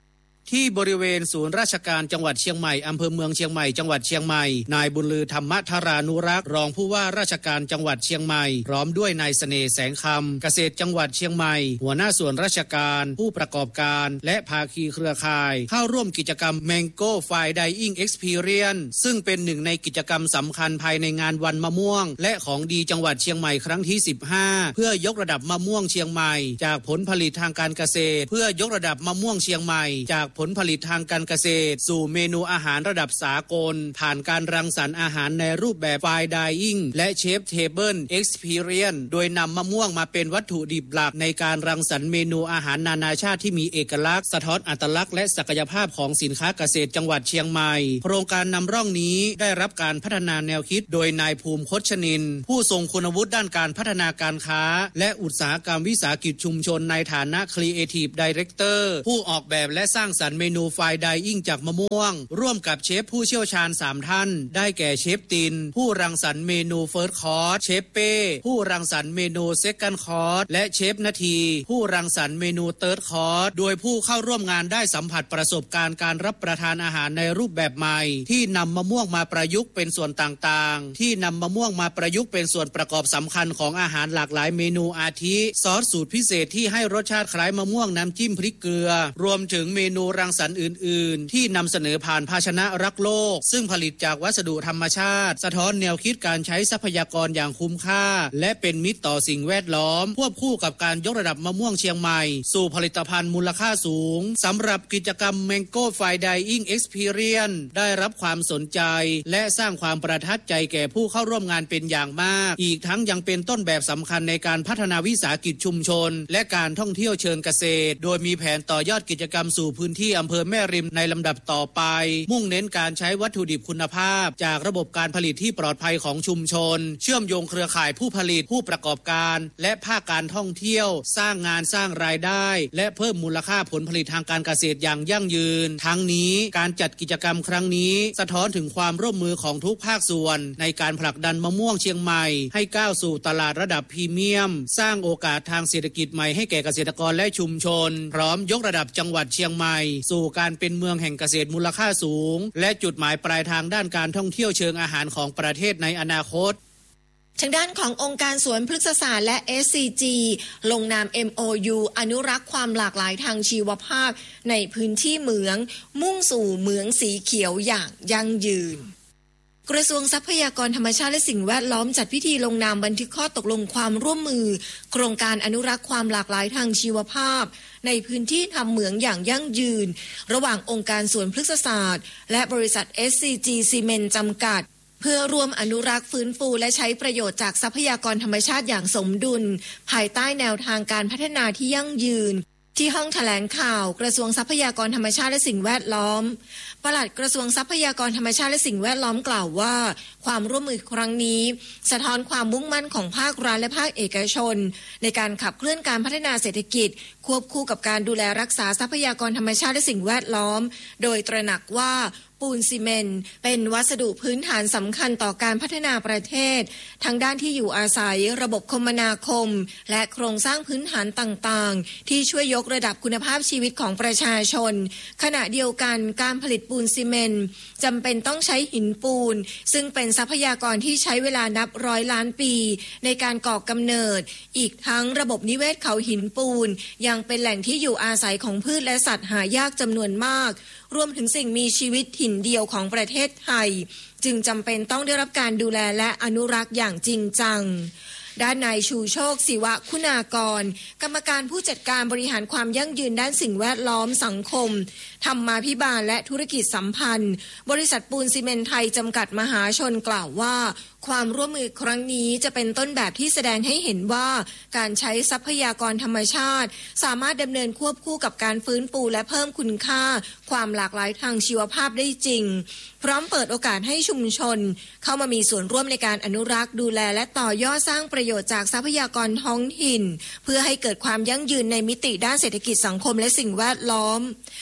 ที่บริเวณศูนย์ราชการจังหวัดเชียงใหม่อำเภอเมืองเชียงใหม่จังหวัดเชียงใหม่นายบุญลือธรรมธารานุรักษ์รองผู้ว่าราชการจังหวัดเชียงใหม่พร้อมด้วยนายเสน่ห์แสงคำเกษตรจังหวัดเชียงใหม่หัวหน้าส่วนราชการผู้ประกอบการและภาคีเครือข่ายเข้าร่วมกิจกรรม Mango Fine Dining Experience ซึ่งเป็นหนึ่งในกิจกรรมสำคัญภายในงานวันมะม่วงและของดีจังหวัดเชียงใหม่ครั้งที่15เพื่อยกระดับมะม่วงเชียงใหม่จากผลผลิตทางการเกษตรเพื่อยกระดับมะม่วงเชียงใหม่จากผลผลิตทางการเกษตรสู่เมนูอาหารระดับสากลผ่านการรังสรรค์อาหารในรูปแบบ Fine Dining และ Chef Table Experience โดยนำมะม่วงมาเป็นวัตถุดิบหลักในการรังสรรค์เมนูอาหารนานาชาติที่มีเอกลักษณ์สะท้อนอัตลักษณ์และศักยภาพของสินค้าเกษตรจังหวัดเชียงใหม่โครงการนำร่องนี้ได้รับการพัฒนาแนวคิดโดยนายภูมิคชนินทร์ผู้ทรงคุณวุฒิด้านการพัฒนาการค้าและอุตสาหกรรมวิสาหกิจชุมชนในฐานะ Creative Director ผู้ออกแบบและสร้างสรรค์เมนู Fine Dining จากมะม่วงร่วมกับเชฟผู้เชี่ยวชาญ3ท่านได้แก่เชฟตินผู้รังสรรค์เมนู First Course เชฟเป้ผู้รังสรรค์เมนู Second Course และเชฟนาทีผู้รังสรรค์เมนู Third Course โดยผู้เข้าร่วมงานได้สัมผัสประสบการณ์การรับประทานอาหารในรูปแบบใหม่ที่นำมะม่วงมาประยุกต์เป็นส่วนต่างๆที่นำมะม่วงมาประยุกต์เป็นส่วนประกอบสำคัญของอาหารหลากหลายเมนูอาทิซอสสูตรพิเศษที่ให้รสชาติคล้ายมะม่วงน้ำจิ้มพริกเกลือรวมถึงเมนูรังสรรค์อื่นๆที่นำเสนอผ่านภาชนะรักโลกซึ่งผลิตจากวัสดุธรรมชาติสะท้อนแนวคิดการใช้ทรัพยากรอย่างคุ้มค่าและเป็นมิตรต่อสิ่งแวดล้อมควบคู่กับการยกระดับมะม่วงเชียงใหม่สู่ผลิตภัณฑ์มูลค่าสูงสำหรับกิจกรรม Mango Fine Dining Experience ได้รับความสนใจและสร้างความประทับใจแก่ผู้เข้าร่วมงานเป็นอย่างมากอีกทั้งยังเป็นต้นแบบสำคัญในการพัฒนาวิสาหกิจชุมชนและการท่องเที่ยวเชิงเกษตรโดยมีแผนต่อยอดกิจกรรมสู่พื้นที่อำเภอแม่ริมในลำดับต่อไปมุ่งเน้นการใช้วัตถุดิบคุณภาพจากระบบการผลิตที่ปลอดภัยของชุมชนเชื่อมโยงเครือข่ายผู้ผลิตผู้ประกอบการและภาคการท่องเที่ยวสร้างงานสร้างรายได้และเพิ่มมูลค่าผลผลิตทางการเกษตรอย่างยั่งยืนทั้งนี้การจัดกิจกรรมครั้งนี้สะท้อนถึงความร่วมมือของทุกภาคส่วนในการผลักดันมะม่วงเชียงใหม่ให้ก้าวสู่ตลาดระดับพรีเมียมสร้างโอกาสทางเศรษฐกิจใหม่ให้แก่เกษตรกรและชุมชนพร้อมยกระดับจังหวัดเชียงใหม่สู่การเป็นเมืองแห่งเกษตรมูลค่าสูงและจุดหมายปลายทางด้านการท่องเที่ยวเชิงอาหารของประเทศในอนาคตทางด้านขององค์การสวนพฤกษศาสตร์และ SCG ลงนาม MOU อนุรักษ์ความหลากหลายทางชีวภาพในพื้นที่เหมืองมุ่งสู่เหมืองสีเขียวอย่างยั่งยืนกระทรวงทรัพยากรธรรมชาติและสิ่งแวดล้อมจัดพิธีลงนามบันทึกข้อตกลงความร่วมมือโครงการอนุรักษ์ความหลากหลายทางชีวภาพในพื้นที่ทำเหมืองอย่างยั่งยืนระหว่างองค์การสวนพฤกษศาสตร์และบริษัท SCG ซีเมนต์จำกัดเพื่อร่วมอนุรักษ์ฟื้นฟูและใช้ประโยชน์จากทรัพยากรธรรมชาติอย่างสมดุลภายใต้แนวทางการพัฒนาที่ยั่งยืนที่ห้องแถลงข่าวกระทรวงทรัพยากรธรรมชาติและสิ่งแวดล้อมปลัดกระทรวงทรัพยากรธรรมชาติและสิ่งแวดล้อมกล่าวว่าความร่วมมือครั้งนี้สะท้อนความมุ่งมั่นของภาครัฐและภาคเอกชนในการขับเคลื่อนการพัฒนาเศรษฐกิจควบคู่กับการดูแลรักษาทรัพยากรธรรมชาติและสิ่งแวดล้อมโดยตระหนักว่าปูนซีเมนต์เป็นวัสดุพื้นฐานสำคัญต่อการพัฒนาประเทศทั้งด้านที่อยู่อาศัยระบบคมนาคมและโครงสร้างพื้นฐานต่างๆที่ช่วยยกระดับคุณภาพชีวิตของประชาชนขณะเดียวกันการผลิตปูนซีเมนต์จำเป็นต้องใช้หินปูนซึ่งเป็นทรัพยากรที่ใช้เวลานับร้อยล้านปีในการก่อกำเนิดอีกทั้งระบบนิเวศเขาหินปูนยังเป็นแหล่งที่อยู่อาศัยของพืชและสัตว์หายากจำนวนมากรวมถึงสิ่งมีชีวิตถิ่นเดียวของประเทศไทยจึงจำเป็นต้องได้รับการดูแลและอนุรักษ์อย่างจริงจังด้านนายชูโชคศิวะคุณากรกรรมการผู้จัดการบริหารความยั่งยืนด้านสิ่งแวดล้อมสังคมธรรมาภิบาลและธุรกิจสัมพันธ์บริษัทปูนซีเมนต์ไทยจำกัดมหาชนกล่าวว่าความร่วมมือครั้งนี้จะเป็นต้นแบบที่แสดงให้เห็นว่าการใช้ทรัพยากรธรรมชาติสามารถดำเนินควบคู่กับการฟื้นฟูและเพิ่มคุณค่าความหลากหลายทางชีวภาพได้จริงพร้อมเปิดโอกาสให้ชุมชนเข้ามามีส่วนร่วมในการอนุรักษ์ดูแลและต่อยอดสร้างประโยชน์จากทรัพยากรท้องถิ่นเพื่อให้เกิดความยั่งยืนในมิติด้านเศรษฐกิจสังคมและสิ่งแวดล้อมทั้ง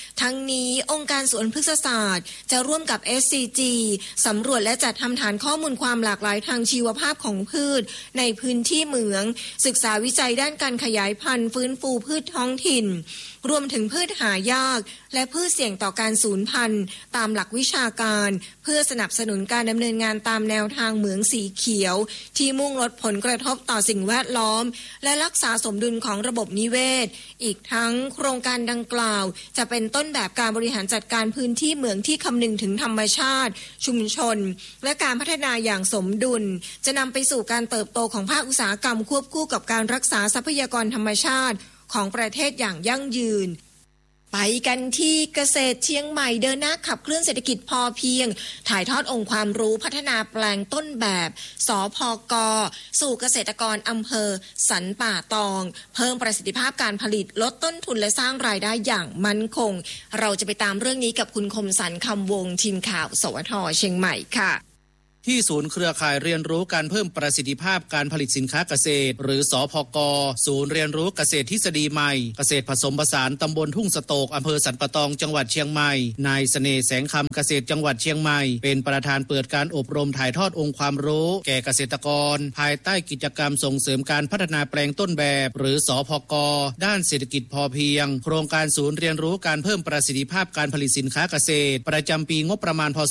นี้องค์การสวนพฤกษศาสตร์จะร่วมกับ SCG สำรวจและจัดทำฐานข้อมูลความหลากหลายทางชีวภาพของพืชในพื้นที่เหมืองศึกษาวิจัยด้านการขยายพันธุ์ฟื้นฟูพืชท้องถิ่นรวมถึงพืชหายากและพืชเสี่ยงต่อการสูญพันธุ์ตามหลักวิชาการเพื่อสนับสนุนการดำเนินงานตามแนวทางเหมืองสีเขียวที่มุ่งลดผลกระทบต่อสิ่งแวดล้อมและรักษาสมดุลของระบบนิเวศอีกทั้งโครงการดังกล่าวจะเป็นต้นแบบการบริหารจัดการพื้นที่เหมืองที่คำนึงถึงธรรมชาติชุมชนและการพัฒนาอย่างสมดุลจะนำไปสู่การเติบโตของภาคอุตสาหกรรมควบคู่กับการรักษาทรัพยากรธรรมชาติของประเทศอย่างยั่งยืนไปกันที่เกษตรเชียงใหม่เดินหน้าขับเคลื่อนเศรษฐกิจพอเพียงถ่ายทอดองค์ความรู้พัฒนาแปลงต้นแบบสพก.สู่เกษตรกรอำเภอสันป่าตองเพิ่มประสิทธิภาพการผลิตลดต้นทุนและสร้างรายได้อย่างมั่นคงเราจะไปตามเรื่องนี้กับคุณคมสันต์คำวงทีมข่าวสวท.เชียงใหม่ค่ะที่ศูนย์เครือข่ายเรียนรู้การเพิ่มประสิทธิภาพการผลิตสินค้าเกษตรหรือสพก.ศูนย์เรียนรู้เกษตรทฤษฎีใหม่เกษตรผสมผสานตำบลทุ่งสโตกอำเภอสันป่าตองจังหวัดเชียงใหม่นายเสน่ห์แสงคำเกษตรจังหวัดเชียงใหม่เป็นประธานเปิดการอบรมถ่ายทอดองค์ความรู้แก่เกษตรกรภายใต้กิจกรรมส่งเสริมการพัฒนาแปลงต้นแบบหรือสพก.ด้านเศรษฐกิจพอเพียงโครงการศูนย์เรียนรู้การเพิ่มประสิทธิภาพการผลิตสินค้าเกษตรประจำปีงบประมาณพ.ศ.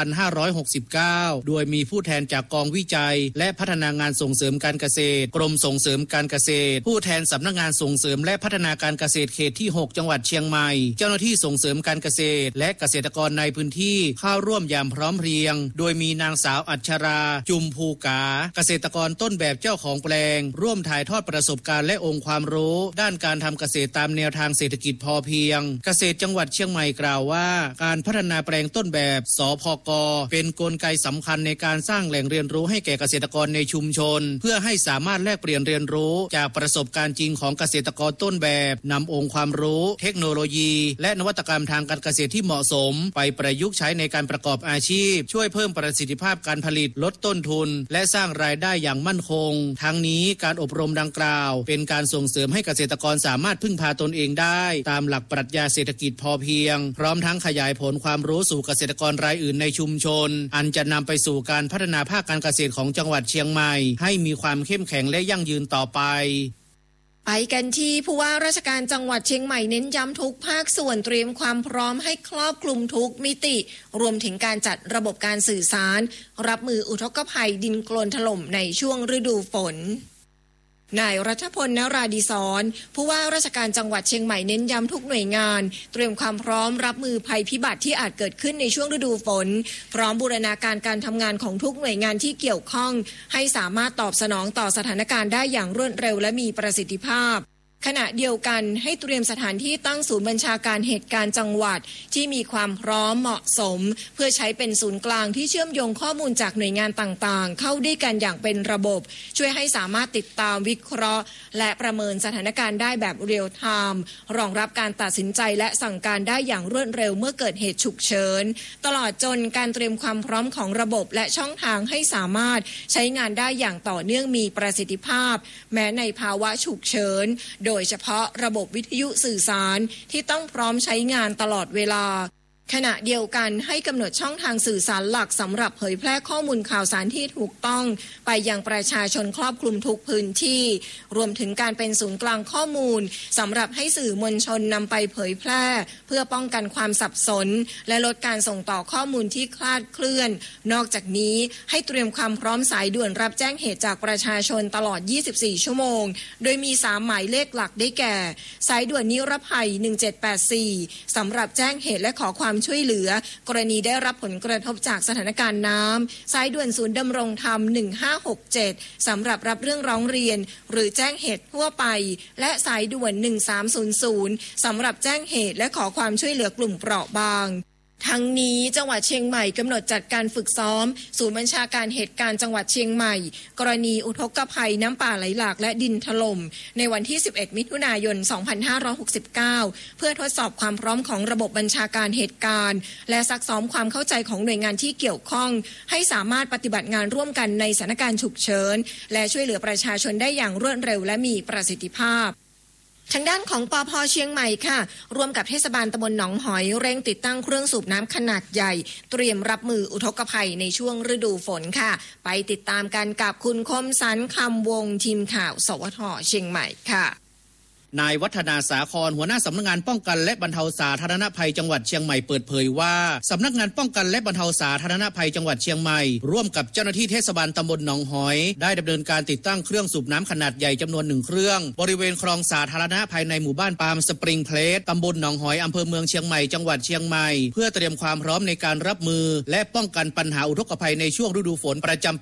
2569โดยมีผู้แทนจากกองวิจัยและพัฒนางานส่งเสริมการเกษตรกรมส่งเสริมการเกษตรผู้แทนสำนักงานส่งเสริมและพัฒนาการเกษตรเขตที่6จังหวัดเชียงใหม่เจ้าหน้าที่ส่งเสริมการเกษตรและเกษตรกรในพื้นที่เข้าร่วมอย่างพร้อมเพรียงโดยมีนางสาวอัชราจุมภูกาเกษตรกรต้นแบบเจ้าของแปลงร่วมถ่ายทอดประสบการณ์และองค์ความรู้ด้านการทำเกษตรตามแนวทางเศรษฐกิจพอเพียงเกษตรจังหวัดเชียงใหม่กล่าวว่าการพัฒนาแปลงต้นแบบสพก.เป็นกลไกสำคัญในการสร้างแหล่งเรียนรู้ให้แก่เกษตรกรในชุมชนเพื่อให้สามารถแลกเปลี่ยนเรียนรู้จากประสบการณ์จริงของเกษตรกรต้นแบบนำองค์ความรู้เทคโนโลยีและนวัตกรรมทางการเกษตรที่เหมาะสมไปประยุกต์ใช้ในการประกอบอาชีพช่วยเพิ่มประสิทธิภาพการผลิตลดต้นทุนและสร้างรายได้อย่างมั่นคงทั้งนี้การอบรมดังกล่าวเป็นการส่งเสริมให้เกษตรกรสามารถพึ่งพาตนเองได้ตามหลักปรัชญาเศรษฐกิจพอเพียงพร้อมทั้งขยายผลความรู้สู่เกษตรกรรายอื่นในชุมชนอันจะนำไปสู่การพัฒนาภาคการเกษตรของจังหวัดเชียงใหม่ให้มีความเข้มแข็งและยั่งยืนต่อไปไปกันที่ผู้ว่าราชการจังหวัดเชียงใหม่เน้นย้ำทุกภาคส่วนเตรียมความพร้อมให้ครอบคลุมทุกมิติรวมถึงการจัดระบบการสื่อสารรับมืออุทกภัยดินโคลนถล่มในช่วงฤดูฝนนายรัฐพล นราดีศรผู้ว่าราชการจังหวัดเชียงใหม่เน้นย้ำทุกหน่วยงานเตรียมความพร้อมรับมือภัยพิบัติที่อาจเกิดขึ้นในช่วงฤดูฝนพร้อมบูรณาการการทำงานของทุกหน่วยงานที่เกี่ยวข้องให้สามารถตอบสนองต่อสถานการณ์ได้อย่างรวดเร็วและมีประสิทธิภาพขณะเดียวกันให้เตรียมสถานที่ตั้งศูนย์บัญชาการเหตุการณ์จังหวัดที่มีความพร้อมเหมาะสมเพื่อใช้เป็นศูนย์กลางที่เชื่อมโยงข้อมูลจากหน่วยงานต่างๆเข้าด้วยกันอย่างเป็นระบบช่วยให้สามารถติดตามวิเคราะห์และประเมินสถานการณ์ได้แบบเรียลไทม์รองรับการตัดสินใจและสั่งการได้อย่างรวดเร็วเมื่อเกิดเหตุฉุกเฉินตลอดจนการเตรียมความพร้อมของระบบและช่องทางให้สามารถใช้งานได้อย่างต่อเนื่องมีประสิทธิภาพแม้ในภาวะฉุกเฉินโดยเฉพาะระบบวิทยุสื่อสารที่ต้องพร้อมใช้งานตลอดเวลาขณะเดียวกันให้กำหนดช่องทางสื่อสารหลักสำหรับเผยแพร่ข้อมูลข่าวสารที่ถูกต้องไปยังประชาชนครอบคลุมทุกพื้นที่รวมถึงการเป็นศูนย์กลางข้อมูลสำหรับให้สื่อมวลชนนำไปเผยแพร่เพื่อป้องกันความสับสนและลดการส่งต่อข้อมูลที่คลาดเคลื่อนนอกจากนี้ให้เตรียมความพร้อมสายด่วนรับแจ้งเหตุจากประชาชนตลอด24ชั่วโมงโดยมี3หมายเลขหลักได้แก่สายด่วนนิรภัย1784สำหรับแจ้งเหตุและขอความช่วยเหลือกรณีได้รับผลกระทบจากสถานการณ์น้ำสายด่วนศูนย์ดำรงธรรม1567สำหรับรับเรื่องร้องเรียนหรือแจ้งเหตุทั่วไปและสายด่วน1300สำหรับแจ้งเหตุและขอความช่วยเหลือกลุ่มเปราะบางทั้งนี้จังหวัดเชียงใหม่กำหนดจัดการฝึกซ้อมศูนย์บัญชาการเหตุการณ์จังหวัดเชียงใหม่กรณีอุทกภัยน้ำป่าไหลหลากและดินถล่มในวันที่11มิถุนายน2569เพื่อทดสอบความพร้อมของระบบบัญชาการเหตุการณ์และซักซ้อมความเข้าใจของหน่วยงานที่เกี่ยวข้องให้สามารถปฏิบัติงานร่วมกันในสถานการณ์ฉุกเฉินและช่วยเหลือประชาชนได้อย่างรวดเร็วและมีประสิทธิภาพทางด้านของปภ.เชียงใหม่ค่ะร่วมกับเทศบาลตำบลหนองหอยเร่งติดตั้งเครื่องสูบน้ำขนาดใหญ่เตรียมรับมืออุทกภัยในช่วงฤดูฝนค่ะไปติดตามกันกับคุณคมสันต์คำวงทีมข่าวสวท.เชียงใหม่ค่ะนายวัฒนาสาครหัวหน้าสำนักงานป้องกันและบรรเทาสาธารณภัยจังหวัดเชียงใหม่เปิดเผยว่าสำนักงานป้องกันและบรรเทาสาธารณภัยจังหวัดเชียงใหม่ร่วมกับเจ้าหน้าที่เทศบาลตำบลหนองหอยได้ดำเนินการติดตั้งเครื่องสูบน้ำขนาดใหญ่จำนวน1เครื่องบริเวณคลองสาธารณะภายในหมู่บ้านปาล์มสปริงเพลสตำบลหนองหอยอำเภอเมืองเชียงใหม่จังหวัดเชียงใหม่เพื่อเตรียมความพร้อมในการรับมือและป้องกันปัญหาอุทกภัยในช่วงฤดูฝนประจำปี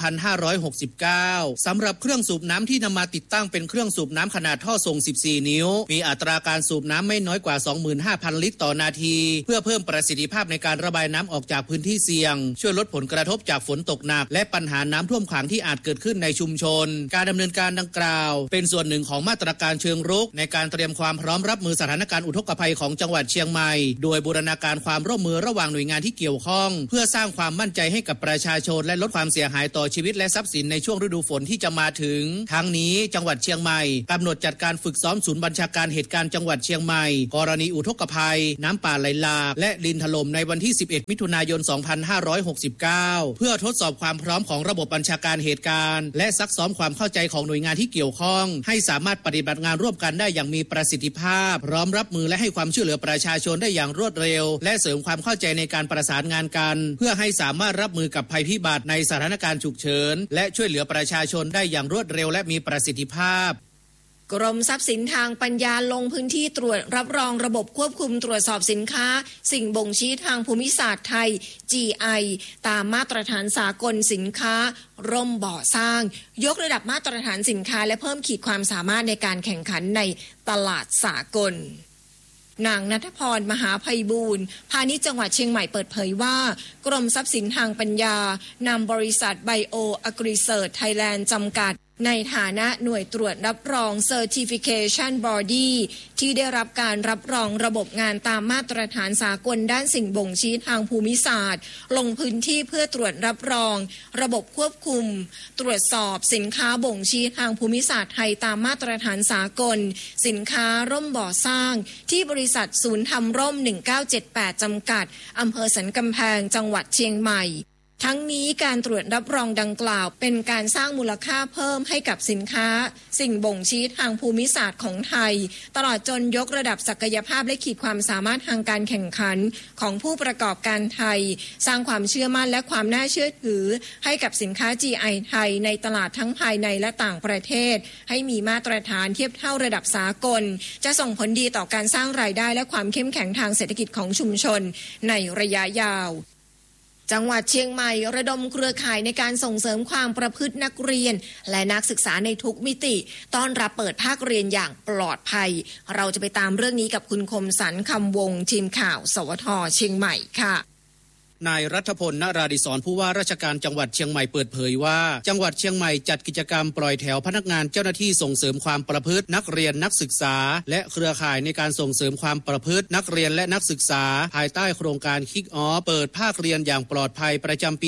2569 สำหรับเครื่องสูบน้ำที่นำมาติดตั้งเป็นเครื่องสูบน้ำขนาดท่อส่ง14นิ้วมีอัตราการสูบน้ำไม่น้อยกว่า 25,000 ลิตรต่อนาทีเพื่อเพิ่มประสิทธิภาพในการระบายน้ำออกจากพื้นที่เสี่ยงช่วยลดผลกระทบจากฝนตกหนักและปัญหาน้ำท่วมขังที่อาจเกิดขึ้นในชุมชนการดำเนินการดังกล่าวเป็นส่วนหนึ่งของมาตรการเชิงรุกในการเตรียมความพร้อมรับมือสถานการณ์อุทกภัยของจังหวัดเชียงใหม่โดยบูรณาการความร่วมมือระหว่างหน่วยงานที่เกี่ยวข้องเพื่อสร้างความมั่นใจให้กับประชาชนและลดความเสียหายต่อชีวิตและทรัพย์สินในช่วงฤดูฝนที่จะมาถึงทั้งนี้จังหวัดเชียงใหม่กำหนดจัดการฝึกซ้อมศูนย์บัญชาการเหตุการณ์จังหวัดเชียงใหม่กรณีอุทกภัยน้ำป่าไหลหลากและดินถล่มในวันที่11มิถุนายน2569เพื่อทดสอบความพร้อมของระบบบัญชาการเหตุการณ์และซักซ้อมความเข้าใจของหน่วยงานที่เกี่ยวข้องให้สามารถปฏิบัติงานร่วมกันได้อย่างมีประสิทธิภาพพร้อมรับมือและให้ความช่วยเหลือประชาชนได้อย่างรวดเร็วและเสริมความเข้าใจในการประสานงานกันเพื่อให้สามารถรับมือกับภัยพิบัติในสถานการณ์ฉุกเฉินและช่วยเหลือประชาชนได้อย่างรวดเร็วและมีประสิทธิภาพกรมทรัพย์สินทางปัญญาลงพื้นที่ตรวจรับรองระบบควบคุมตรวจสอบสินค้าสิ่งบ่งชี้ทางภูมิศาสตร์ไทย GI ตามมาตรฐานสากลสินค้าร่มบ่อสร้างยกระดับมาตรฐานสินค้าและเพิ่มขีดความสามารถในการแข่งขันในตลาดสากลนางณัฐพรมหาไพบูลย์พาณิชย์จังหวัดเชียงใหม่เปิดเผยว่ากรมทรัพย์สินทางปัญญานำบริษัทไบโออะกริเซิร์ชไทยแลนด์จำกัดในฐานะหน่วยตรวจรับรอง Certification Body ที่ได้รับการรับรองระบบงานตามมาตรฐานสากลด้านสิ่งบ่งชี้ทางภูมิศาสตร์ลงพื้นที่เพื่อตรวจรับรองระบบควบคุมตรวจสอบสินค้าบ่งชี้ทางภูมิศาสตร์ไทยตามมาตรฐานสากลสินค้าร่มบ่อสร้างที่บริษัทศูนย์ทำร่ม1978จำกัดอำเภอสันกำแพงจังหวัดเชียงใหม่ทั้งนี้การตรวจรับรองดังกล่าวเป็นการสร้างมูลค่าเพิ่มให้กับสินค้าสิ่งบ่งชี้ทางภูมิศาสตร์ของไทยตลอดจนยกระดับศักยภาพและขีดความสามารถทางการแข่งขันของผู้ประกอบการไทยสร้างความเชื่อมั่นและความน่าเชื่อถือให้กับสินค้า GI ไทยในตลาดทั้งภายในและต่างประเทศให้มีมาตรฐานเทียบเท่าระดับสากลจะส่งผลดีต่อการสร้างรายได้และความเข้มแข็งทางเศรษฐกิจของชุมชนในระยะยาวจังหวัดเชียงใหม่ระดมเครือข่ายในการส่งเสริมความประพฤตินักเรียนและนักศึกษาในทุกมิติต้อนรับเปิดภาคเรียนอย่างปลอดภัยเราจะไปตามเรื่องนี้กับคุณคมสันต์คำวงทีมข่าวสวท.เชียงใหม่ค่ะนายรัฐพล นราดิศรผู้ว่าราชการจังหวัดเชียงใหม่เปิดเผยว่าจังหวัดเชียงใหม่จัดกิจกรรมปล่อยแถวพนักงานเจ้าหน้าที่ส่งเสริมความประพฤตินักเรียนนักศึกษาและเครือข่ายในการส่งเสริมความประพฤตินักเรียนและนักศึกษาภายใต้โครงการคิกออฟเปิดภาคเรียนอย่างปลอดภัยประจำปี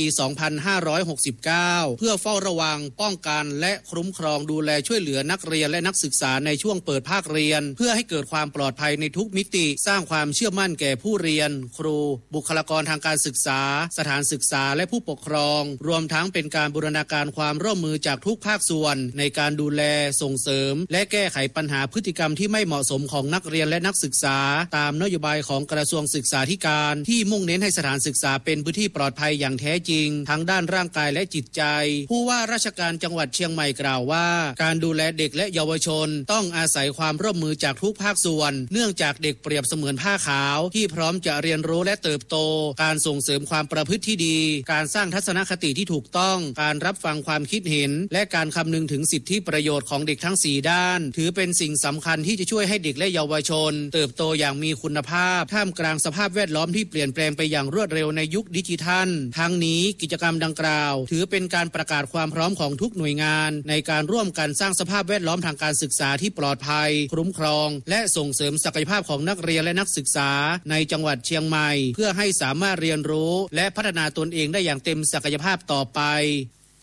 2569 เพื่อเฝ้าระวังป้องกันและคุ้มครองดูแลช่วยเหลือนักเรียนและนักศึกษาในช่วงเปิดภาคเรียนเพื่อให้เกิดความปลอดภัยในทุกมิติสร้างความเชื่อมั่นแก่ผู้เรียนครูบุคลากรทางการศึกษาสถานศึกษาและผู้ปกครองรวมทั้งเป็นการบูรณาการความร่วมมือจากทุกภาคส่วนในการดูแลส่งเสริมและแก้ไขปัญหาพฤติกรรมที่ไม่เหมาะสมของนักเรียนและนักศึกษาตามนโยบายของกระทรวงศึกษาธิการที่มุ่งเน้นให้สถานศึกษาเป็นพื้นที่ปลอดภัยอย่างแท้จริงทั้งด้านร่างกายและจิตใจผู้ว่าราชการจังหวัดเชียงใหม่กล่าวว่าการดูแลเด็กและเยาวชนต้องอาศัยความร่วมมือจากทุกภาคส่วนเนื่องจากเด็กเปรียบเสมือนผ้าขาวที่พร้อมจะเรียนรู้และเติบโตการส่งเสริมความประพฤติที่ดีการสร้างทัศนคติที่ถูกต้องการรับฟังความคิดเห็นและการคำนึงถึงสิทธิประโยชน์ของเด็กทั้ง4ด้านถือเป็นสิ่งสำคัญที่จะช่วยให้เด็กและเยาวชนเติบโตอย่างมีคุณภาพท่ามกลางสภาพแวดล้อมที่เปลี่ยนแปลงไปอย่างรวดเร็วในยุคดิจิทัลทั้งนี้กิจกรรมดังกล่าวถือเป็นการประกาศความพร้อมของทุกหน่วยงานในการร่วมกันสร้างสภาพแวดล้อมทางการศึกษาที่ปลอดภัยคุ้มครองและส่งเสริมศักยภาพของนักเรียนและนักศึกษาในจังหวัดเชียงใหม่เพื่อให้สามารถเรียนรู้และพัฒนาตนเองได้อย่างเต็มศักยภาพต่อไป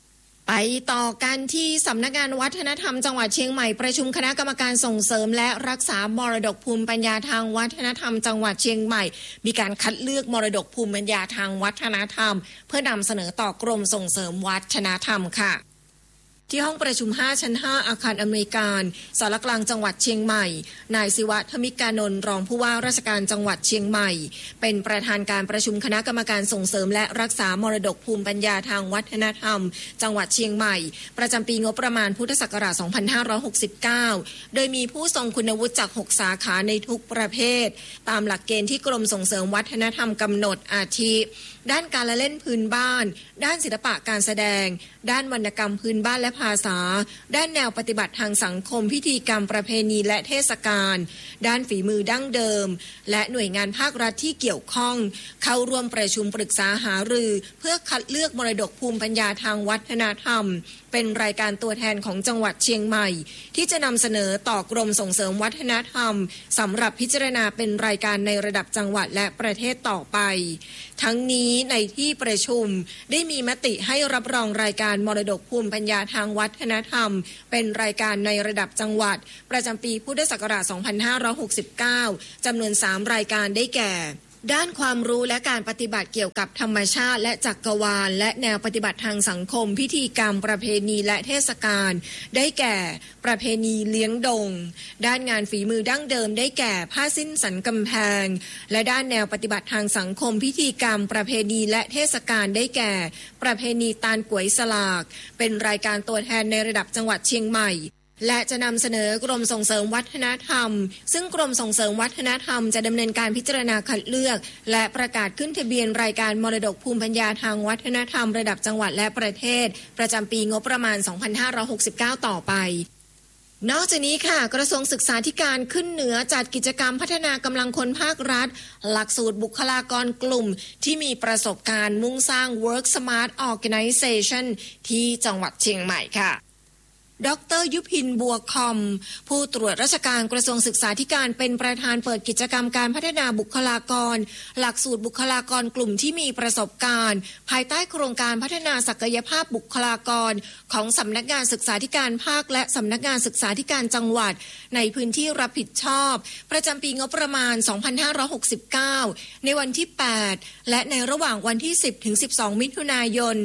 ไปต่อกันที่สำนักงานวัฒนธรรมจังหวัดเชียงใหม่ประชุมคณะกรรมการส่งเสริมและรักษามรดกภูมิปัญญาทางวัฒนธรรมจังหวัดเชียงใหม่มีการคัดเลือกมรดกภูมิปัญญาทางวัฒนธรรมเพื่อนำเสนอต่อกรมส่งเสริมวัฒนธรรมค่ะที่ห้องประชุม5ชั้น5อาคารอเมริกันสารกลางจังหวัดเชียงใหม่นายศิวะธมิกานนท์รองผู้ว่าราชการจังหวัดเชียงใหม่เป็นประธานการประชุมคณะกรรมการส่งเสริมและรักษามรดกภูมิปัญญาทางวัฒนธรรมจังหวัดเชียงใหม่ประจำปีงบประมาณพุทธศักราช 2569 โดยมีผู้ทรงคุณวุฒิจาก 6 สาขาในทุกประเภทตามหลักเกณฑ์ที่กรมส่งเสริมวัฒนธรรมกำหนดอาทิด้านการละเล่นพื้นบ้านด้านศิลปะการแสดงด้านวรรณกรรมพื้นบ้านและภาษาด้านแนวปฏิบัติทางสังคมพิธีกรรมประเพณีและเทศกาลด้านฝีมือดั้งเดิมและหน่วยงานภาครัฐที่เกี่ยวข้องเข้าร่วมประชุมปรึกษาหารือเพื่อคัดเลือกมรดกภูมิปัญญาทางวัฒนธรรมเป็นรายการตัวแทนของจังหวัดเชียงใหม่ที่จะนำเสนอต่อกรมส่งเสริมวัฒนธรรมสำหรับพิจารณาเป็นรายการในระดับจังหวัดและประเทศต่อไปทั้งนี้ในที่ประชุมได้มีมติให้รับรองรายการมรดกภูมิปัญญาทางวัฒนธรรมเป็นรายการในระดับจังหวัดประจำปีพุทธศักราช 2569 จำนวน 3 รายการได้แก่ด้านความรู้และการปฏิบัติเกี่ยวกับธรรมชาติและจักรวาลและแนวปฏิบัติทางสังคมพิธีกรรมประเพณีและเทศกาลได้แก่ประเพณีเลี้ยงดงด้านงานฝีมือดั้งเดิมได้แก่ผ้าสิ้นสันกำแพงและด้านแนวปฏิบัติทางสังคมพิธีกรรมประเพณีและเทศกาลได้แก่ประเพณีตาลก๋วยสลากเป็นรายการตัวแทนในระดับจังหวัดเชียงใหม่และจะนำเสนอกรมส่งเสริมวัฒนธรรมซึ่งกรมส่งเสริมวัฒนธรรมจะดำเนินการพิจารณาคัดเลือกและประกาศขึ้นทะเบียนรายการมรดกภูมิปัญญาทางวัฒนธรรมระดับจังหวัดและประเทศประจำปีงบประมาณ 2569 ต่อไปนอกจากนี้ค่ะกระทรวงศึกษาธิการขึ้นเหนือจัดกิจกรรมพัฒนากำลังคนภาครัฐหลักสูตรบุคลากรกลุ่มที่มีประสบการณ์มุ่งสร้าง Work Smart Organization ที่จังหวัดเชียงใหม่ค่ะดร.ยุพินบัวคอมผู้ตรวจราชการกระทรวงศึกษาธิการเป็นประธานเปิดกิจกรรมการพัฒนาบุคลากรหลักสูตรบุคลากรกลุ่มที่มีประสบการณ์ภายใต้โครงการพัฒนาศักยภาพบุคลากรของสำนักงานศึกษาธิการภาคและสำนักงานศึกษาธิการจังหวัดในพื้นที่รับผิดชอบประจำปีงบประมาณ 2569 ในวันที่ 8 และในระหว่างวันที่ 10 ถึง 12 มิถุนายน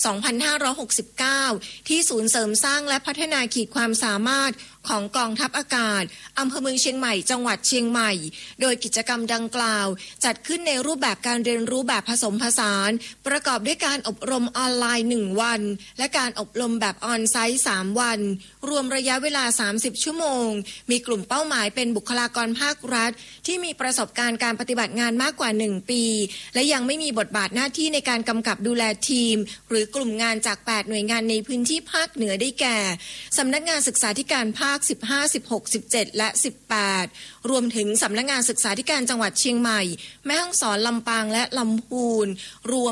2569 ที่ศูนย์เสริมสร้างและพัฒนาขีดความสามารถของกองทัพอากาศอำเภอเมืองเชียงใหม่จังหวัดเชียงใหม่โดยกิจกรรมดังกล่าวจัดขึ้นในรูปแบบการเรียนรู้แบบผสมผสานประกอบด้วยการอบรมออนไลน์1วันและการอบรมแบบออนไซต์3วันรวมระยะเวลา30ชั่วโมงมีกลุ่มเป้าหมายเป็นบุคลากรภาครัฐที่มีประสบการณ์การปฏิบัติงานมากกว่า1ปีและยังไม่มีบทบาทหน้าที่ในการกำกับดูแลทีมหรือกลุ่มงานจาก8หน่วยงานในพื้นที่ภาคเหนือได้แก่สำนักงานศึกษาธิการภาค15 16 17 และ 18 รวมถึงสำนักงานศึกษาธิการจังหวัดเชียงใหม่แม่ฮ่องสอนลำปางและลำพูนรวม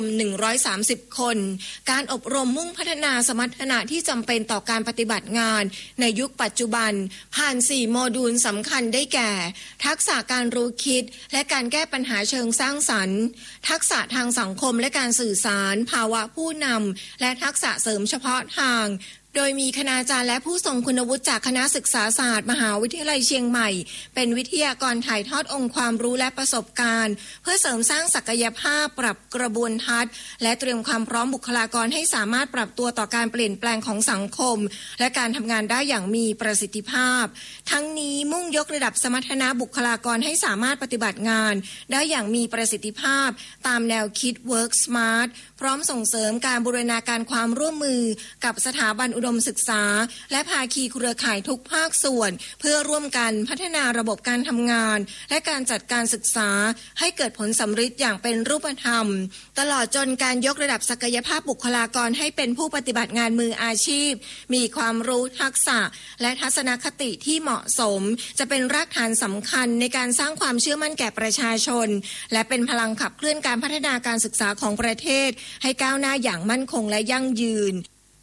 130คนการอบรมมุ่งพัฒนาสมรรถนะที่จำเป็นต่อการปฏิบัติงานในยุคปัจจุบันผ่าน4โมดูลสำคัญได้แก่ทักษะการรู้คิดและการแก้ปัญหาเชิงสร้างสรรค์ทักษะทางสังคมและการสื่อสารภาวะผู้นำและทักษะเสริมเฉพาะทางโดยมีคณาจารย์และผู้ทรงคุณวุฒิจากคณะศึกษาศาสตร์มหาวิทยาลัยเชียงใหม่เป็นวิทยากรถ่ายทอดองค์ความรู้และประสบการณ์เพื่อเสริมสร้างศักยภาพปรับกระบวนทัศน์และเตรียมความพร้อมบุคลากรให้สามารถปรับตัวต่อการเปลี่ยนแปลงของสังคมและการทำงานได้อย่างมีประสิทธิภาพทั้งนี้มุ่งยกระดับสมรรถนะบุคลากรให้สามารถปฏิบัติงานได้อย่างมีประสิทธิภาพตามแนวคิด Work Smart พร้อมส่งเสริมการบูรณาการความร่วมมือกับสถาบันอุดมศึกษาและภาคีเครือข่ายทุกภาคส่วนเพื่อร่วมกันพัฒนาระบบการทำงานและการจัดการศึกษาให้เกิดผลสำฤทธิ์อย่างเป็นรูปธรรมตลอดจนการยกระดับศักยภาพบุคลากรให้เป็นผู้ปฏิบัติงานมืออาชีพมีความรู้ทักษะและทัศนคติที่เหมาะสมจะเป็นรากฐานสำคัญในการสร้างความเชื่อมั่นแก่ประชาชนและเป็นพลังขับเคลื่อนการพัฒนาการศึกษาของประเทศให้ก้าวหน้าอย่างมั่นคงและยั่งยืน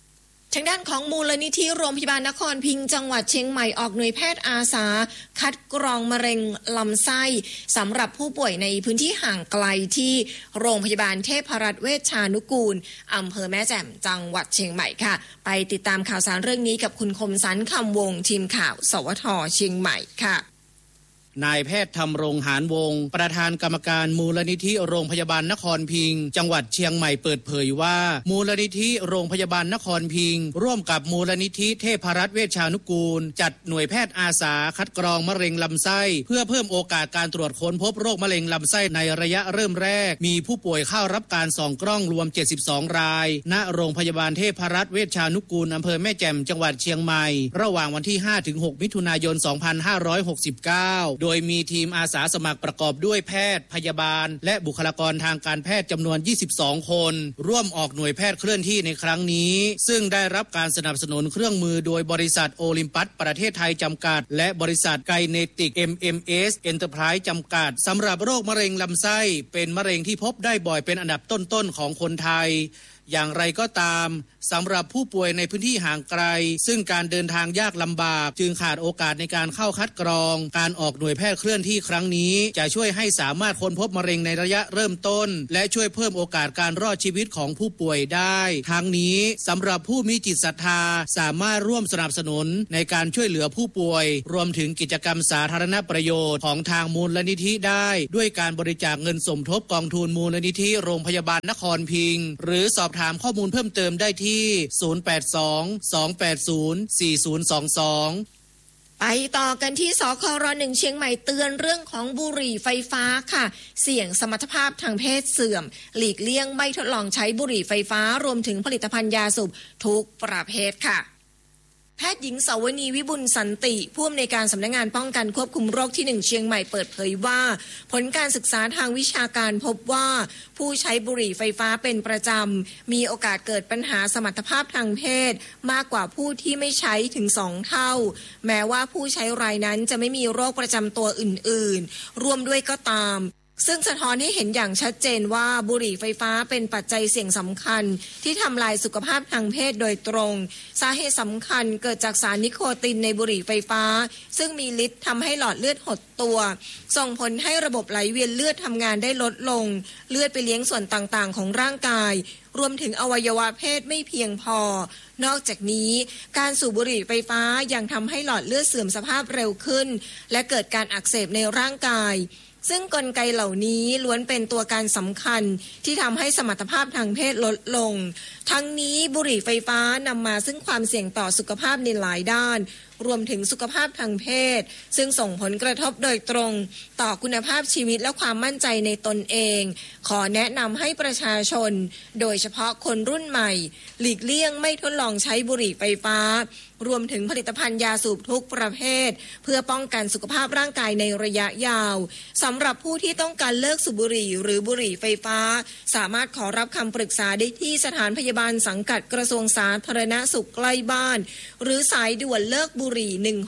ทางด้านของมูลนิธิโรงพยาบาลนครพิงค์จังหวัดเชียงใหม่ออกหน่วยแพทย์อาสาคัดกรองมะเร็งลำไส้สำหรับผู้ป่วยในพื้นที่ห่างไกลที่โรงพยาบาลเทพรัตน์เวชชานุกูลอำเภอแม่แจ่มจังหวัดเชียงใหม่ค่ะไปติดตามข่าวสารเรื่องนี้กับคุณคมสันต์คำวงทีมข่าวสวท.เชียงใหม่ค่ะนายแพทย์ธำรงหานวงศ์ประธานกรรมการมูลนิธิโรงพยาบาลนครพิงค์จังหวัดเชียงใหม่เปิดเผยว่ามูลนิธิโรงพยาบาลนครพิงค์ร่วมกับมูลนิธิเทพรัตน์เวชชานุกูลจัดหน่วยแพทย์อาสาคัดกรองมะเร็งลำไส้เพื่อเพิ่มโอกาสการตรวจค้นพบโรคมะเร็งลำไส้ในระยะเริ่มแรกมีผู้ป่วยเข้ารับการส่องกล้องรวม72รายณโรงพยาบาลเทพรัตน์เวชชานุกูลอำเภอแม่แจ่มจังหวัดเชียงใหม่ระหว่างวันที่ 5-6 มิถุนายน 2569 โดยมีทีมอาสาสมัครประกอบด้วยแพทย์พยาบาลและบุคลากรทางการแพทย์จำนวน22คนร่วมออกหน่วยแพทย์เคลื่อนที่ในครั้งนี้ซึ่งได้รับการสนับสนุนเครื่องมือโดยบริษัทโอลิมปัสประเทศไทยจำกัดและบริษัทไกเนติก MMS Enterprise จำกัดสำหรับโรคมะเร็งลำไส้เป็นมะเร็งที่พบได้บ่อยเป็นอันดับต้นๆของคนไทยอย่างไรก็ตามสำหรับผู้ป่วยในพื้นที่ห่างไกลซึ่งการเดินทางยากลำบากจึงขาดโอกาสในการเข้าคัดกรองการออกหน่วยแพทย์เคลื่อนที่ครั้งนี้จะช่วยให้สามารถค้นพบมะเร็งในระยะเริ่มต้นและช่วยเพิ่มโอกาสการรอดชีวิตของผู้ป่วยได้ทั้งนี้สำหรับผู้มีจิตศรัทธาสามารถร่วมสนับสนุนในการช่วยเหลือผู้ป่วยรวมถึงกิจกรรมสาธารณประโยชน์ของทางมูลนิธิได้ด้วยการบริจาคเงินสมทบกองทุนมูลนิธิโรงพยาบาลนครพิงค์หรือสอบถามข้อมูลเพิ่มเติมได้ที่ 082-280-4022 ไปต่อกันที่สคร.1 เชียงใหม่เตือนเรื่องของบุหรี่ไฟฟ้าค่ะเสี่ยงสมรรถภาพทางเพศเสื่อมหลีกเลี่ยงไม่ทดลองใช้บุหรี่ไฟฟ้ารวมถึงผลิตภัณฑ์ยาสูบทุกประเภทค่ะแพทย์หญิงสาวนีวิบุลสันติผู้อำนวยการสำนักงานป้องกันควบคุมโรคที่1เชียงใหม่เปิดเผยว่าผลการศึกษาทางวิชาการพบว่าผู้ใช้บุหรี่ไฟฟ้าเป็นประจำมีโอกาสเกิดปัญหาสมรรถภาพทางเพศมากกว่าผู้ที่ไม่ใช้ถึง2เท่าแม้ว่าผู้ใช้รายนั้นจะไม่มีโรคประจำตัวอื่นๆร่วมด้วยก็ตามซึ่งสะท้อนให้เห็นอย่างชัดเจนว่าบุหรี่ไฟฟ้าเป็นปัจจัยเสี่ยงสำคัญที่ทำลายสุขภาพทางเพศโดยตรงสาเหตุสำคัญเกิดจากสารนิโคตินในบุหรี่ไฟฟ้าซึ่งมีฤทธิ์ทำให้หลอดเลือดหดตัวส่งผลให้ระบบไหลเวียนเลือดทำงานได้ลดลงเลือดไปเลี้ยงส่วนต่างๆของร่างกายรวมถึงอวัยวะเพศไม่เพียงพอนอกจากนี้การสูบบุหรี่ไฟฟ้ายังทำให้หลอดเลือดเสื่อมสภาพเร็วขึ้นและเกิดการอักเสบในร่างกายซึ่งกลไกเหล่านี้ล้วนเป็นตัวการสำคัญที่ทำให้สมรรถภาพทางเพศลดลงทั้งนี้บุหรี่ไฟฟ้านำมาซึ่งความเสี่ยงต่อสุขภาพในหลายด้านรวมถึงสุขภาพทางเพศซึ่งส่งผลกระทบโดยตรงต่อคุณภาพชีวิตและความมั่นใจในตนเองขอแนะนำให้ประชาชนโดยเฉพาะคนรุ่นใหม่หลีกเลี่ยงไม่ทดลองใช้บุหรี่ไฟฟ้ารวมถึงผลิตภัณฑ์ยาสูบทุกประเภทเพื่อป้องกันสุขภาพร่างกายในระยะยาวสำหรับผู้ที่ต้องการเลิกสูบบุหรี่หรือบุหรี่ไฟฟ้าสามารถขอรับคำปรึกษาได้ที่สถานพยาบาลสังกัดกระทรวงสาธารณสุขใกล้บ้านหรือสายด่วนเลิกบุหรี่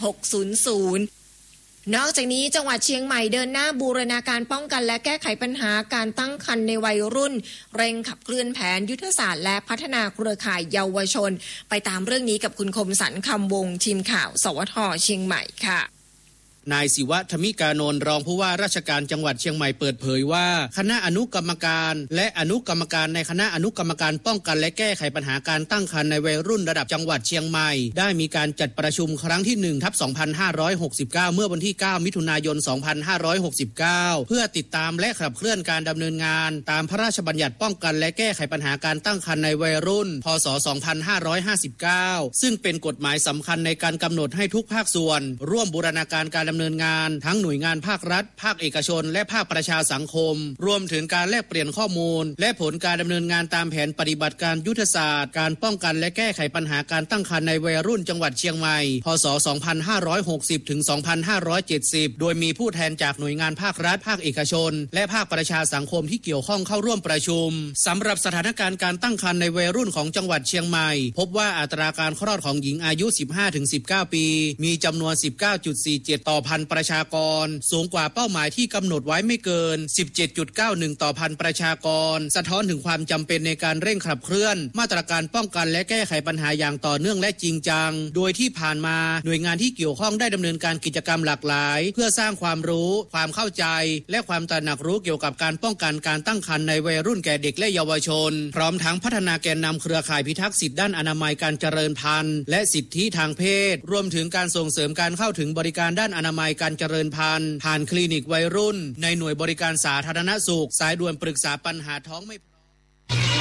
1600นอกจากนี้จังหวัดเชียงใหม่เดินหน้าบูรณาการป้องกันและแก้ไขปัญหาการตั้งครรภ์ในวัยรุ่นเร่งขับเคลื่อนแผนยุทธศาสตร์และพัฒนาเครือข่ายเยาวชนไปตามเรื่องนี้กับคุณคมสันต์คำวงทีมข่าวสวท.เชียงใหม่ค่ะนายศิวะธมิกานนท์รองผู้ว่าราชการจังหวัดเชียงใหม่เปิดเผยว่าคณะอนุกรรมการและอนุกรรมการในคณะอนุกรรมการป้องกันและแก้ไขปัญหาการตั้งครรภ์ในวัยรุ่นระดับจังหวัดเชียงใหม่ได้มีการจัดประชุมครั้งที่ 1/2569 เมื่อวันที่ 9 มิถุนายน 2569 เพื่อติดตามและขับเคลื่อนการดำเนินงานตามพระราชบัญญัติป้องกันและแก้ไขปัญหาการตั้งครรภ์ในวัยรุ่นพ.ศ. 2559 ซึ่งเป็นกฎหมายสำคัญในการกำหนดให้ทุกภาคส่วนร่วมบูรณาการการดำเนินงานทั้งหน่วยงานภาครัฐภาคเอกชนและภาคประชาสังคมรวมถึงการแลกเปลี่ยนข้อมูลและผลการดำเนินงานตามแผนปฏิบัติการยุทธศาสตร์การป้องกันและแก้ไขปัญหาการตั้งครรภ์ในวัยรุ่นจังหวัดเชียงใหม่พ.ศ. 2560 ถึง 2570 โดยมีผู้แทนจากหน่วยงานภาครัฐภาคเอกชนและภาคประชาสังคมที่เกี่ยวข้องเข้าร่วมประชุมสำหรับสถานการณ์การตั้งครรภ์ในวัยรุ่นของจังหวัดเชียงใหม่พบว่าอัตราการคลอดของหญิงอายุ 15-19 ปีมีจำนวน 19.47 ต่อพันประชากรสูงกว่าเป้าหมายที่กำหนดไว้ไม่เกิน 17.91 ต่อพันประชากรสะท้อนถึงความจำเป็นในการเร่งขับเคลื่อนมาตรการป้องกันและแก้ไขปัญหาอย่างต่อเนื่องและจริงจังโดยที่ผ่านมาหน่วยงานที่เกี่ยวข้องได้ดำเนินการกิจกรรมหลากหลายเพื่อสร้างความรู้ความเข้าใจและความตระหนักรู้เกี่ยวกับการป้องกันการตั้งครรภ์ในวัยรุ่นแก่เด็กและเยาวชนพร้อมทั้งพัฒนาแกนนำเครือข่ายพิทักษ์สิทธิด้านอนามัยการเจริญพันธุ์และสิทธิทางเพศรวมถึงการส่งเสริมการเข้าถึงบริการด้านอนามัยการเจริญพันธุ์ผ่านคลินิกวัยรุ่นในหน่วยบริการสาธารณสุขสายด่วนปรึกษาปัญหาท้องไม่